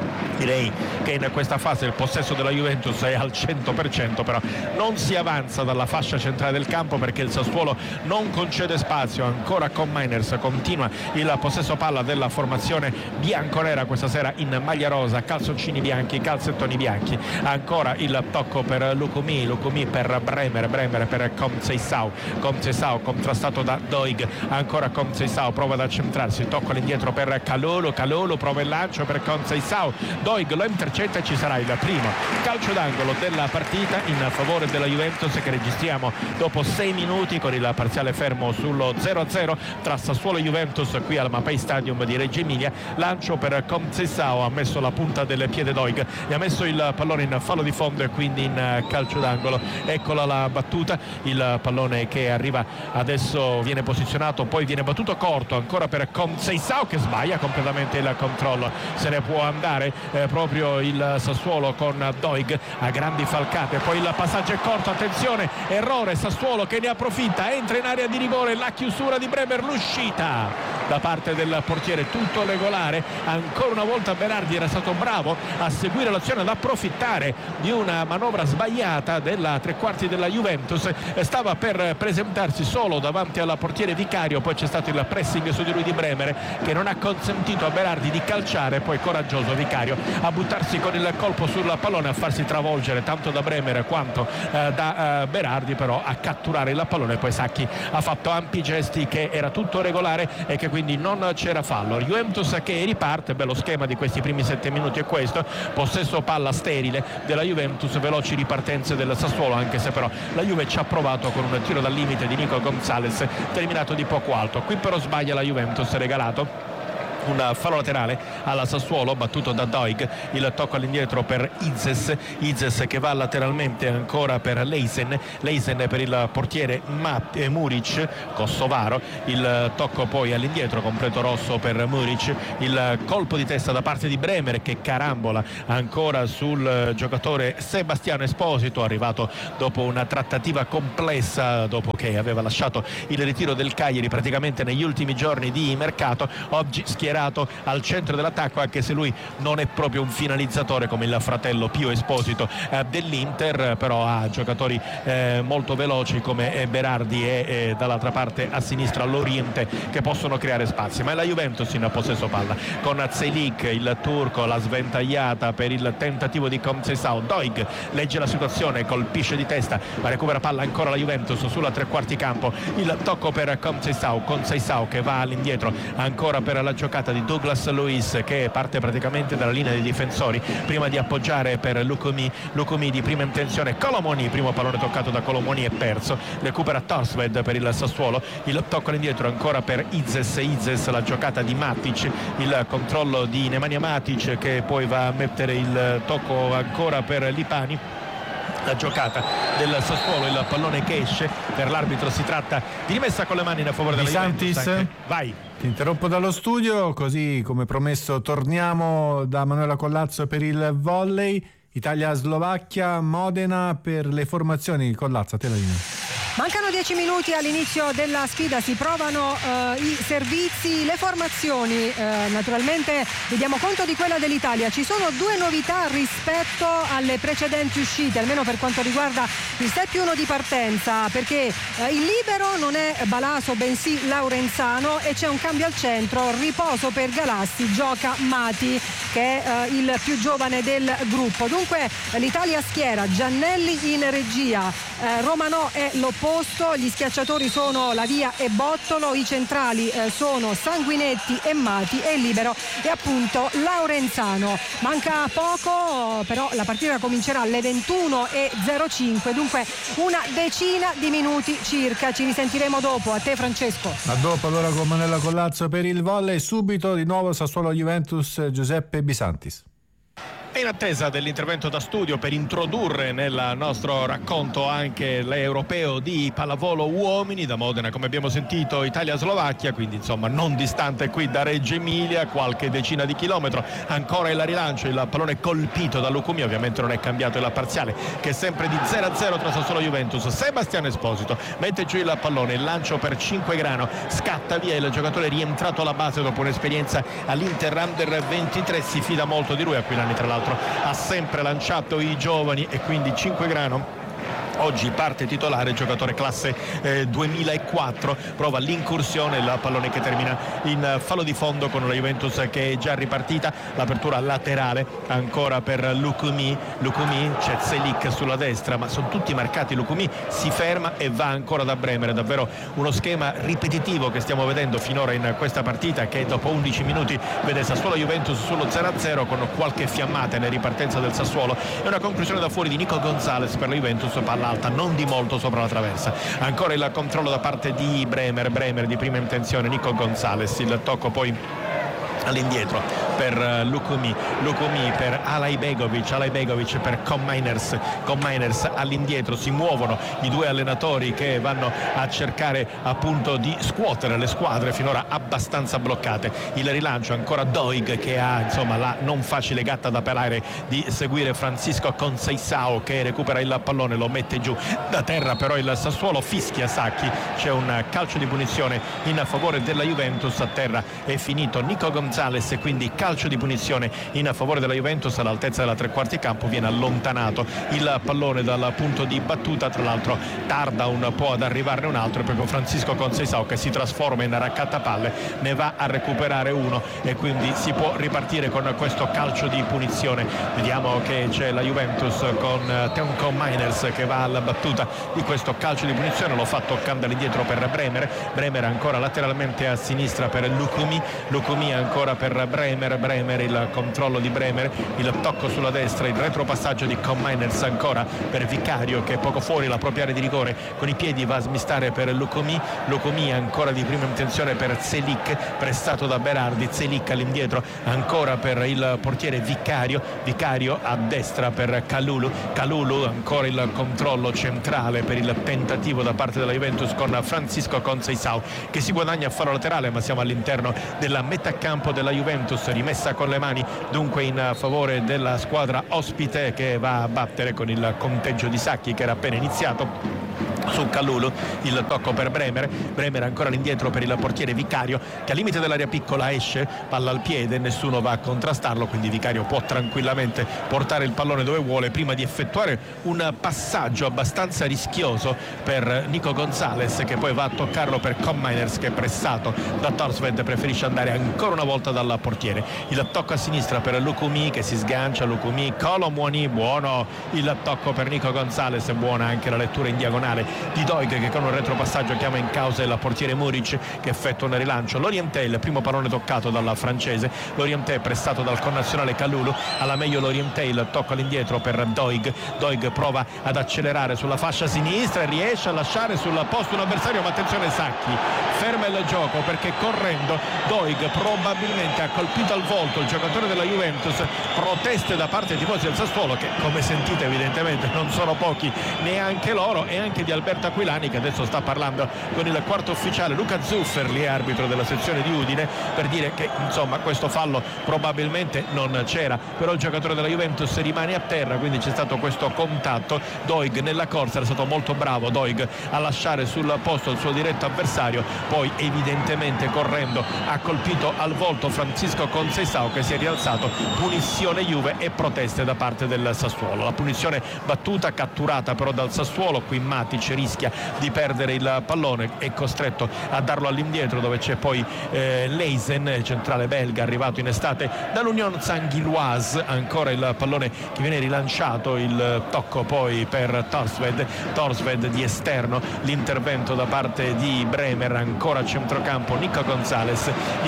Direi che in questa fase il possesso della Juventus è al 100%, però non si avanza dalla fascia centrale del campo perché il Sassuolo non concede spazio. Ancora con Miners continua il possesso palla della formazione bianconera questa sera in maglia rosa, calzoncini bianchi, calzettoni bianchi. Ancora il tocco per Lukumi per Bremer per Conceição contrastato da Doig, ancora Conceição prova ad accentrarsi, tocco all'indietro per Kalulu prova il lancio per Conceição, Doig lo intercetta e ci sarà il primo calcio d'angolo della partita in favore della Juventus che registriamo dopo 6 minuti con il parziale fermo sullo 0-0 tra Sassuolo e Juventus qui al Mapei Stadium di Reggio Emilia. Lancio per Conceição, ha messo la punta del piede Doig e ha messo il pallone in fallo di fondo e quindi in calcio d'angolo. Eccola la battuta, il pallone che arriva adesso viene posizionato, poi viene battuto corto ancora per Conceição che sbaglia completamente il controllo, se ne può andare proprio il Sassuolo con Doig a grandi falcate, poi il passaggio è corto, attenzione, errore Sassuolo che ne approfitta, entra in area di rigore, la chiusura di Bremer, l'uscita da parte del portiere, tutto regolare. Ancora una volta Berardi era stato bravo a seguire l'azione, ad approfittare di una manovra sbagliata della tre quarti della Juventus, stava per presentarsi solo davanti alla portiere Vicario, poi c'è stato il pressing su di lui di Bremer che non ha consentito a Berardi di calciare, poi coraggioso Vicario a buttarsi con il colpo sul pallone, a farsi travolgere tanto da Bremer quanto da Berardi, però a catturare il pallone. Poi Sacchi ha fatto ampi gesti che era tutto regolare e che quindi non c'era fallo. Juventus che riparte, bello schema di questi primi 7 minuti è questo, possesso palla sterile della Juventus, veloci ripartenze del Sassuolo, anche se però la Juve ci ha provato con un tiro dal limite di Nico Gonzalez terminato di poco alto. Qui però sbaglia la Juventus, regalato un fallo laterale alla Sassuolo battuto da Doig, il tocco all'indietro per Izes che va lateralmente ancora per Leisen per il portiere Muric, kosovaro, il tocco poi all'indietro completo rosso per Muric, il colpo di testa da parte di Bremer che carambola ancora sul giocatore Sebastiano Esposito, arrivato dopo una trattativa complessa, dopo che aveva lasciato il ritiro del Cagliari praticamente negli ultimi giorni di mercato, oggi schierato al centro dell'attacco, anche se lui non è proprio un finalizzatore come il fratello Pio Esposito dell'Inter, però ha giocatori molto veloci come Berardi e dall'altra parte a sinistra Loriente che possono creare spazi. Ma è la Juventus in possesso palla con Zelik, il turco, la sventagliata per il tentativo di Conceição. Doig legge la situazione, colpisce di testa, ma recupera palla ancora la Juventus sulla tre quarti campo, il tocco per Conceição che va all'indietro ancora per la giocata di Douglas Luiz che parte praticamente dalla linea dei difensori prima di appoggiare per Lukumi di prima intenzione. Colomoni, primo pallone toccato da Colomoni e perso, recupera Torsved per il Sassuolo, il tocco all'indietro ancora per Izes, la giocata di Matic, il controllo di Nemanja Matic che poi va a mettere il tocco ancora per Lipani. La giocata del Sassuolo, il pallone che esce, per l'arbitro si tratta di rimessa con le mani a favore della Juventus. Vai. Ti interrompo dallo studio, così come promesso torniamo da Manuela Collazzo per il volley. Italia-Slovacchia, Modena per le formazioni. Collazzo, a te la linea. Mancano 10 minuti all'inizio della sfida, si provano i servizi, le formazioni, naturalmente vi diamo conto di quella dell'Italia. Ci sono due novità rispetto alle precedenti uscite, almeno per quanto riguarda il set più uno di partenza, perché il libero non è Balaso bensì Laurenzano e c'è un cambio al centro, riposo per Galassi, gioca Mati che è il più giovane del gruppo. Dunque l'Italia schiera Giannelli in regia, Romanò è l'opposto, gli schiacciatori sono Lavia e Bottolo, i centrali sono Sanguinetti e Mati e il libero è appunto Laurenzano. Manca poco, però la partita comincerà alle 21:05, dunque una decina di minuti circa. Ci risentiremo dopo. A te Francesco. A dopo allora con Manuela Collazzo per il volley. Subito di nuovo Sassuolo Juventus, Giuseppe Bisantis. E in attesa dell'intervento da studio per introdurre nel nostro racconto anche l'europeo di pallavolo uomini da Modena, come abbiamo sentito, Italia-Slovacchia, quindi insomma non distante qui da Reggio Emilia, qualche decina di chilometro. Ancora il rilancio, il pallone colpito da Lukumi, ovviamente non è cambiato il parziale che è sempre di 0-0 tra Sassuolo e Juventus. Sebastiano Esposito mette giù il pallone, il lancio per 5 grano, scatta via il giocatore rientrato alla base dopo un'esperienza all'Inter Under 23, si fida molto di lui. Aquilani tra l'altro ha sempre lanciato i giovani e quindi 5 grano oggi parte titolare, giocatore classe 2004, prova l'incursione, il pallone che termina in fallo di fondo con la Juventus che è già ripartita. L'apertura laterale ancora per Lukumi, c'è Zelik sulla destra, ma sono tutti marcati. Lukumi si ferma e va ancora da Bremer. Davvero uno schema ripetitivo che stiamo vedendo finora in questa partita, che dopo 11 minuti vede Sassuolo Juventus sullo 0-0 con qualche fiammata nella ripartenza del Sassuolo e una conclusione da fuori di Nico Gonzalez per la Juventus, palla alta non di molto sopra la traversa. Ancora il controllo da parte di Bremer di prima intenzione, Nico Gonzalez, il tocco poi all'indietro per Lukumi per Alaibegovic per Kominers all'indietro. Si muovono i due allenatori che vanno a cercare appunto di scuotere le squadre finora abbastanza bloccate. Il rilancio ancora Doig che ha insomma la non facile gatta da pelare di seguire Francisco Conceição che recupera il pallone, lo mette giù da terra, però il Sassuolo fischia Sacchi, c'è un calcio di punizione in favore della Juventus. A terra è finito Nico Gonzalez e quindi calcio di punizione in favore della Juventus. All'altezza della tre quarti campo viene allontanato il pallone dal punto di battuta, tra l'altro tarda un po' ad arrivarne un altro, e proprio Francisco Conceição che si trasforma in raccattapalle ne va a recuperare uno e quindi si può ripartire con questo calcio di punizione. Vediamo che c'è la Juventus con Teunco Miners che va alla battuta di questo calcio di punizione, lo fa toccando all'indietro per Bremer ancora lateralmente a sinistra per Lukumi ancora per Bremer, il controllo di Bremer, il tocco sulla destra, il retropassaggio di Miners ancora per Vicario che è poco fuori la propria area di rigore, con i piedi va a smistare per Lukumi ancora di prima intenzione per Zelik, prestato da Berardi, Zelik all'indietro ancora per il portiere Vicario a destra per Kalulu ancora il controllo centrale per il tentativo da parte della Juventus con Francisco Conceição che si guadagna a fallo laterale, ma siamo all'interno della metà campo della Juventus, rimessa con le mani dunque in favore della squadra ospite che va a battere con il conteggio di Sacchi che era appena iniziato su Kalulu. Il tocco per Bremer ancora all'indietro per il portiere Vicario che al limite dell'area piccola esce, palla al piede, nessuno va a contrastarlo, quindi Vicario può tranquillamente portare il pallone dove vuole prima di effettuare un passaggio abbastanza rischioso per Nico Gonzalez che poi va a toccarlo per Kominers che è pressato da Torsved, preferisce andare ancora una volta dal portiere. Il tocco a sinistra per Lukumi che si sgancia, Colomwani, buono il tocco per Nico Gonzalez, buona anche la lettura in diagonale di Doig che con un retropassaggio chiama in causa il portiere Muric che effettua un rilancio. Lorientè, il primo pallone toccato dalla francese, Lorientè pressato dal connazionale Kalulu, alla meglio Lorientè, il tocco all'indietro per Doig prova ad accelerare sulla fascia sinistra e riesce a lasciare sul posto un avversario, ma attenzione Sacchi ferma il gioco perché correndo Doig probabilmente ha colpito al volto il giocatore della Juventus. Proteste da parte dei tifosi del Sassuolo che come sentite evidentemente non sono pochi neanche loro, e anche di Alberto Aquilani che adesso sta parlando con il quarto ufficiale Luca Zufferli, arbitro della sezione di Udine, per dire che insomma questo fallo probabilmente non c'era, però il giocatore della Juventus rimane a terra, quindi c'è stato questo contatto. Doig nella corsa era stato molto bravo Doig a lasciare sul posto il suo diretto avversario, poi evidentemente correndo ha colpito al volto Francisco Conceição che si è rialzato. Punizione Juve e proteste da parte del Sassuolo. La punizione battuta, catturata però dal Sassuolo. Qui Matic rischia di perdere il pallone, è costretto a darlo all'indietro dove c'è poi Leisen, centrale belga arrivato in estate dall'Union Saint-Gilloise. Ancora il pallone che viene rilanciato, il tocco poi per Torsved di esterno, l'intervento da parte di Bremer, ancora a centrocampo Nico Gonzalez,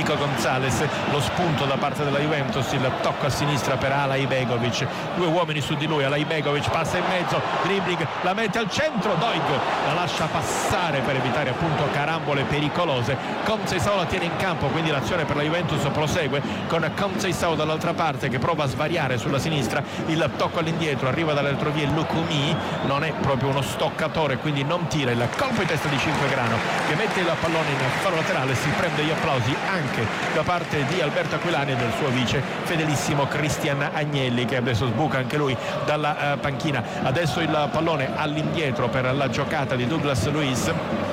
lo spunto da parte della Juventus, il tocco a sinistra per Alaibegovic, due uomini su di lui, Alaibegovic passa in mezzo, dribbling, la mette al centro, Doig la lascia passare per evitare appunto carambole pericolose. Conceição la tiene in campo, quindi l'azione per la Juventus prosegue con Conceição dall'altra parte che prova a svariare sulla sinistra, il tocco all'indietro, arriva dalle retrovie Lukumi, non è proprio uno stoccatore quindi non tira, il colpo di testa di Cinquegrano che mette il pallone in fallo laterale, si prende gli applausi anche da parte di Alberto Aquilani e del suo vice fedelissimo Cristian Agnelli che adesso sbuca anche lui dalla panchina. Adesso il pallone all'indietro per la giocata di Douglas Luiz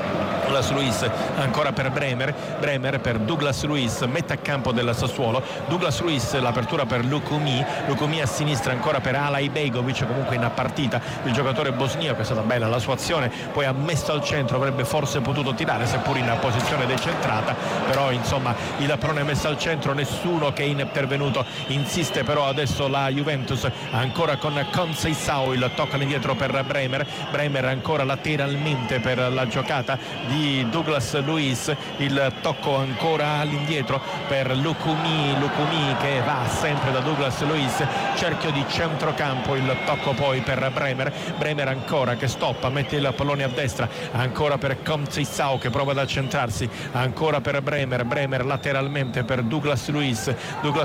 ancora per Bremer per Douglas Luiz, metà campo del Sassuolo. Douglas Luiz, l'apertura per Lukumi a sinistra ancora per Alaibegovic, comunque in partita il giocatore bosniaco, è stata bella la sua azione, poi ha messo al centro, avrebbe forse potuto tirare seppur in posizione decentrata, però insomma il pallone messo al centro, nessuno che è intervenuto, insiste però adesso la Juventus ancora con Conceição, il tocco all'indietro per Bremer ancora lateralmente per la giocata di di Douglas Luiz, il tocco ancora all'indietro per Lukumi che va sempre da Douglas Luiz, cerchio di centrocampo, il tocco poi per Bremer ancora che stoppa, mette il pallone a destra, ancora per Comceisao che prova ad accentrarsi, ancora per Bremer lateralmente per Douglas Luiz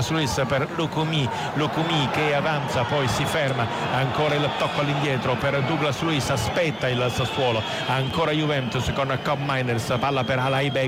per Lukumi che avanza, poi si ferma, ancora il tocco all'indietro per Douglas Luiz, aspetta il Sassuolo, ancora Juventus con Cobb Miners, palla per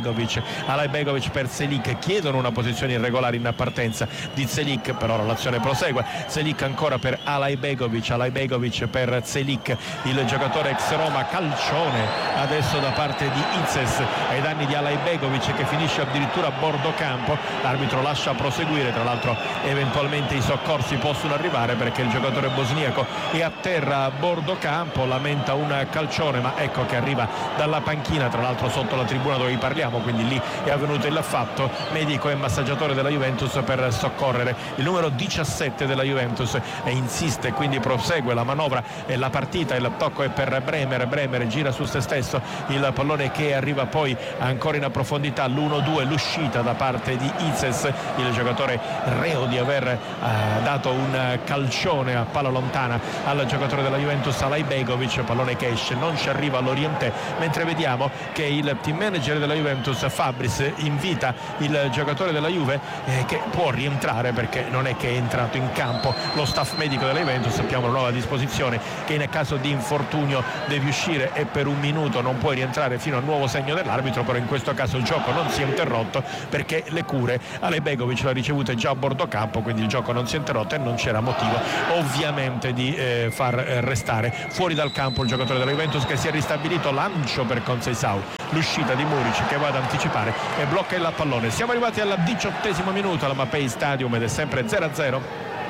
Alajbegovic per Selic, chiedono una posizione irregolare in partenza di Selic, però l'azione prosegue, Selic ancora per Alajbegovic per Selic, il giocatore ex Roma, calcione adesso da parte di Izes ai danni di Alajbegovic che finisce addirittura a bordo campo, l'arbitro lascia proseguire, tra l'altro eventualmente i soccorsi possono arrivare perché il giocatore bosniaco è a terra a bordo campo, lamenta un calcione, ma ecco che arriva dalla panchina, tra l'altro sotto la tribuna dove vi parliamo, quindi lì è avvenuto il fatto, medico e massaggiatore della Juventus per soccorrere il numero 17 della Juventus e insiste, quindi prosegue la manovra e la partita, il tocco è per Bremer gira su se stesso, il pallone che arriva poi ancora in profondità, l'1-2, l'uscita da parte di Izes, il giocatore reo di aver dato un calcione a palla lontana al giocatore della Juventus Alajbegovic, pallone che esce, non ci arriva all'Orientè, mentre vediamo che il team manager della Juventus Fabris invita il giocatore della Juve che può rientrare perché non è che è entrato in campo, lo staff medico della Juventus, sappiamo una nuova disposizione che in caso di infortunio devi uscire e per un minuto non puoi rientrare fino al nuovo segno dell'arbitro, però in questo caso il gioco non si è interrotto perché le cure Alajbegovic l'ha ricevute già a bordo campo, quindi il gioco non si è interrotto e non c'era motivo ovviamente di far restare fuori dal campo il giocatore della Juventus che si è ristabilito, lancio per Conceição, l'uscita di Muric che va ad anticipare e blocca il pallone. Siamo arrivati al 18° minuto al Mapei Stadium ed è sempre 0-0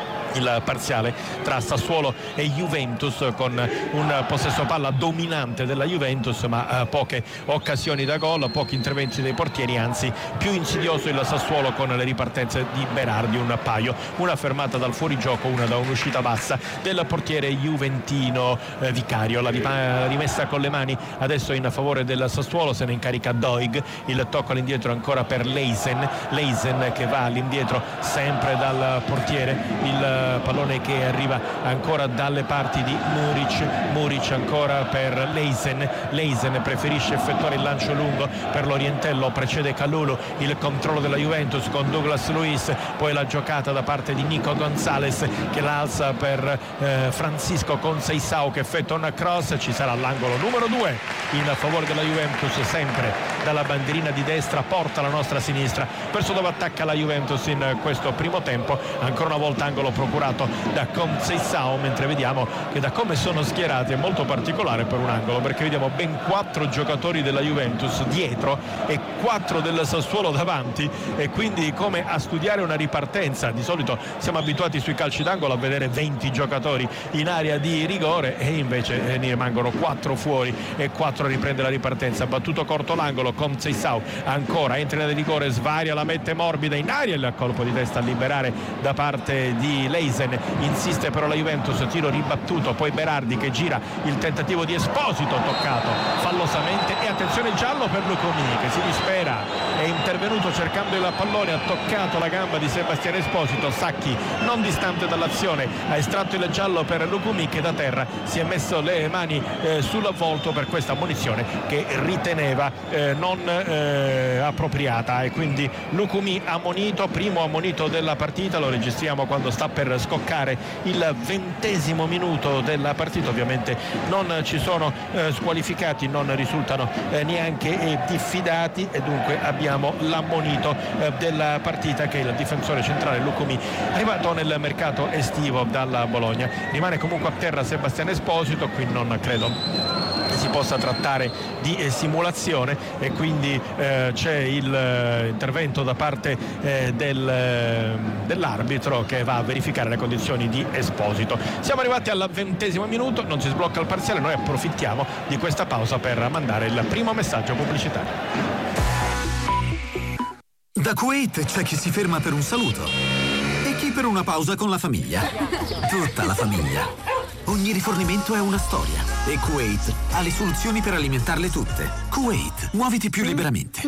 il parziale tra Sassuolo e Juventus, con un possesso palla dominante della Juventus ma poche occasioni da gol, pochi interventi dei portieri, anzi più insidioso il Sassuolo con le ripartenze di Berardi, un paio, una fermata dal fuorigioco, una da un'uscita bassa del portiere juventino Vicario. La rimessa con le mani adesso in favore del Sassuolo, se ne incarica Doig, il tocco all'indietro ancora per Leisen che va all'indietro sempre dal portiere, il pallone che arriva ancora dalle parti di Muric ancora per Leisen preferisce effettuare il lancio lungo per l'Orientello, precede Kalulu, il controllo della Juventus con Douglas Luiz, poi la giocata da parte di Nico Gonzalez che la alza per Francisco Conceição che effettua una cross, ci sarà l'angolo numero 2 in favore della Juventus, sempre dalla bandierina di destra, porta la nostra sinistra verso dove attacca la Juventus in questo primo tempo, ancora una volta angolo procurato da Conceição, mentre vediamo che da come sono schierati è molto particolare per un angolo, perché vediamo ben 4 giocatori della Juventus dietro e 4 del Sassuolo davanti, e quindi come a studiare una ripartenza. Di solito siamo abituati sui calci d'angolo a vedere 20 giocatori in area di rigore e invece ne rimangono 4 fuori e 4 riprende la ripartenza, battuto corto l'angolo, Conceição ancora entra in area di rigore, svaria, la mette morbida in aria, il colpo di testa a liberare da parte di Leisen, insiste però la Juventus, tiro ribattuto, poi Berardi che gira, il tentativo di Esposito toccato fallosamente e attenzione giallo per Lukumi che si dispera, è intervenuto cercando il pallone, ha toccato la gamba di Sebastiano Esposito, Sacchi non distante dall'azione ha estratto il giallo per Lukumi che da terra si è messo le mani sul volto per questa ammonizione che riteneva non appropriata, e quindi Lukumi ammonito, primo ammonito della partita, lo registriamo quando sta per scoccare il 20° minuto della partita. Ovviamente non ci sono squalificati, non risultano neanche diffidati e dunque abbiamo l'ammonito della partita che è il difensore centrale Lukumi, arrivato nel mercato estivo dalla Bologna. Rimane comunque a terra Sebastiano Esposito, qui non credo si possa trattare di simulazione e quindi c'è il intervento da parte dell'arbitro che va a verificare le condizioni di Esposito. Siamo arrivati al 20° minuto, non si sblocca il parziale, noi approfittiamo di questa pausa per mandare il primo messaggio pubblicitario. Da Kuwait c'è chi si ferma per un saluto e chi per una pausa con la famiglia. Tutta la famiglia. Ogni rifornimento è una storia e Kuwait ha le soluzioni per alimentarle tutte. Kuwait, muoviti più liberamente.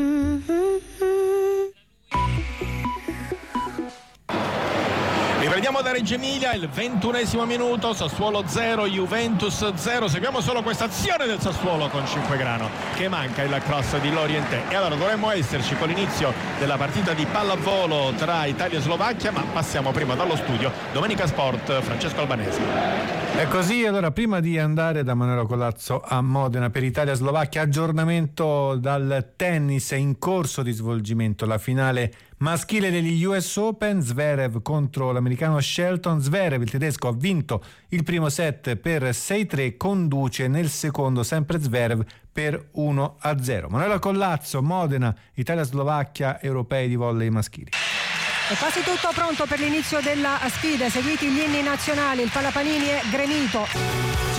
Riprendiamo da Reggio Emilia, il 21esimo minuto, Sassuolo 0, Juventus 0. Seguiamo solo questa azione del Sassuolo con Cinquegrano, che manca il cross di Lorientè. E allora dovremmo esserci con l'inizio della partita di pallavolo tra Italia e Slovacchia, ma passiamo prima dallo studio. Domenica Sport, Francesco Albanese. È così, allora prima di andare da Manuela Colazzo a Modena per Italia-Slovacchia, aggiornamento dal tennis. È in corso di svolgimento la finale maschile degli US Open, Zverev contro l'americano Shelton. Zverev, il tedesco, ha vinto il primo set per 6-3, conduce nel secondo sempre Zverev per 1-0. Manuela Colazzo, Modena, Italia-Slovacchia, europei di volley maschili. È quasi tutto pronto per l'inizio della sfida, seguiti gli inni nazionali, il Palapanini è gremito.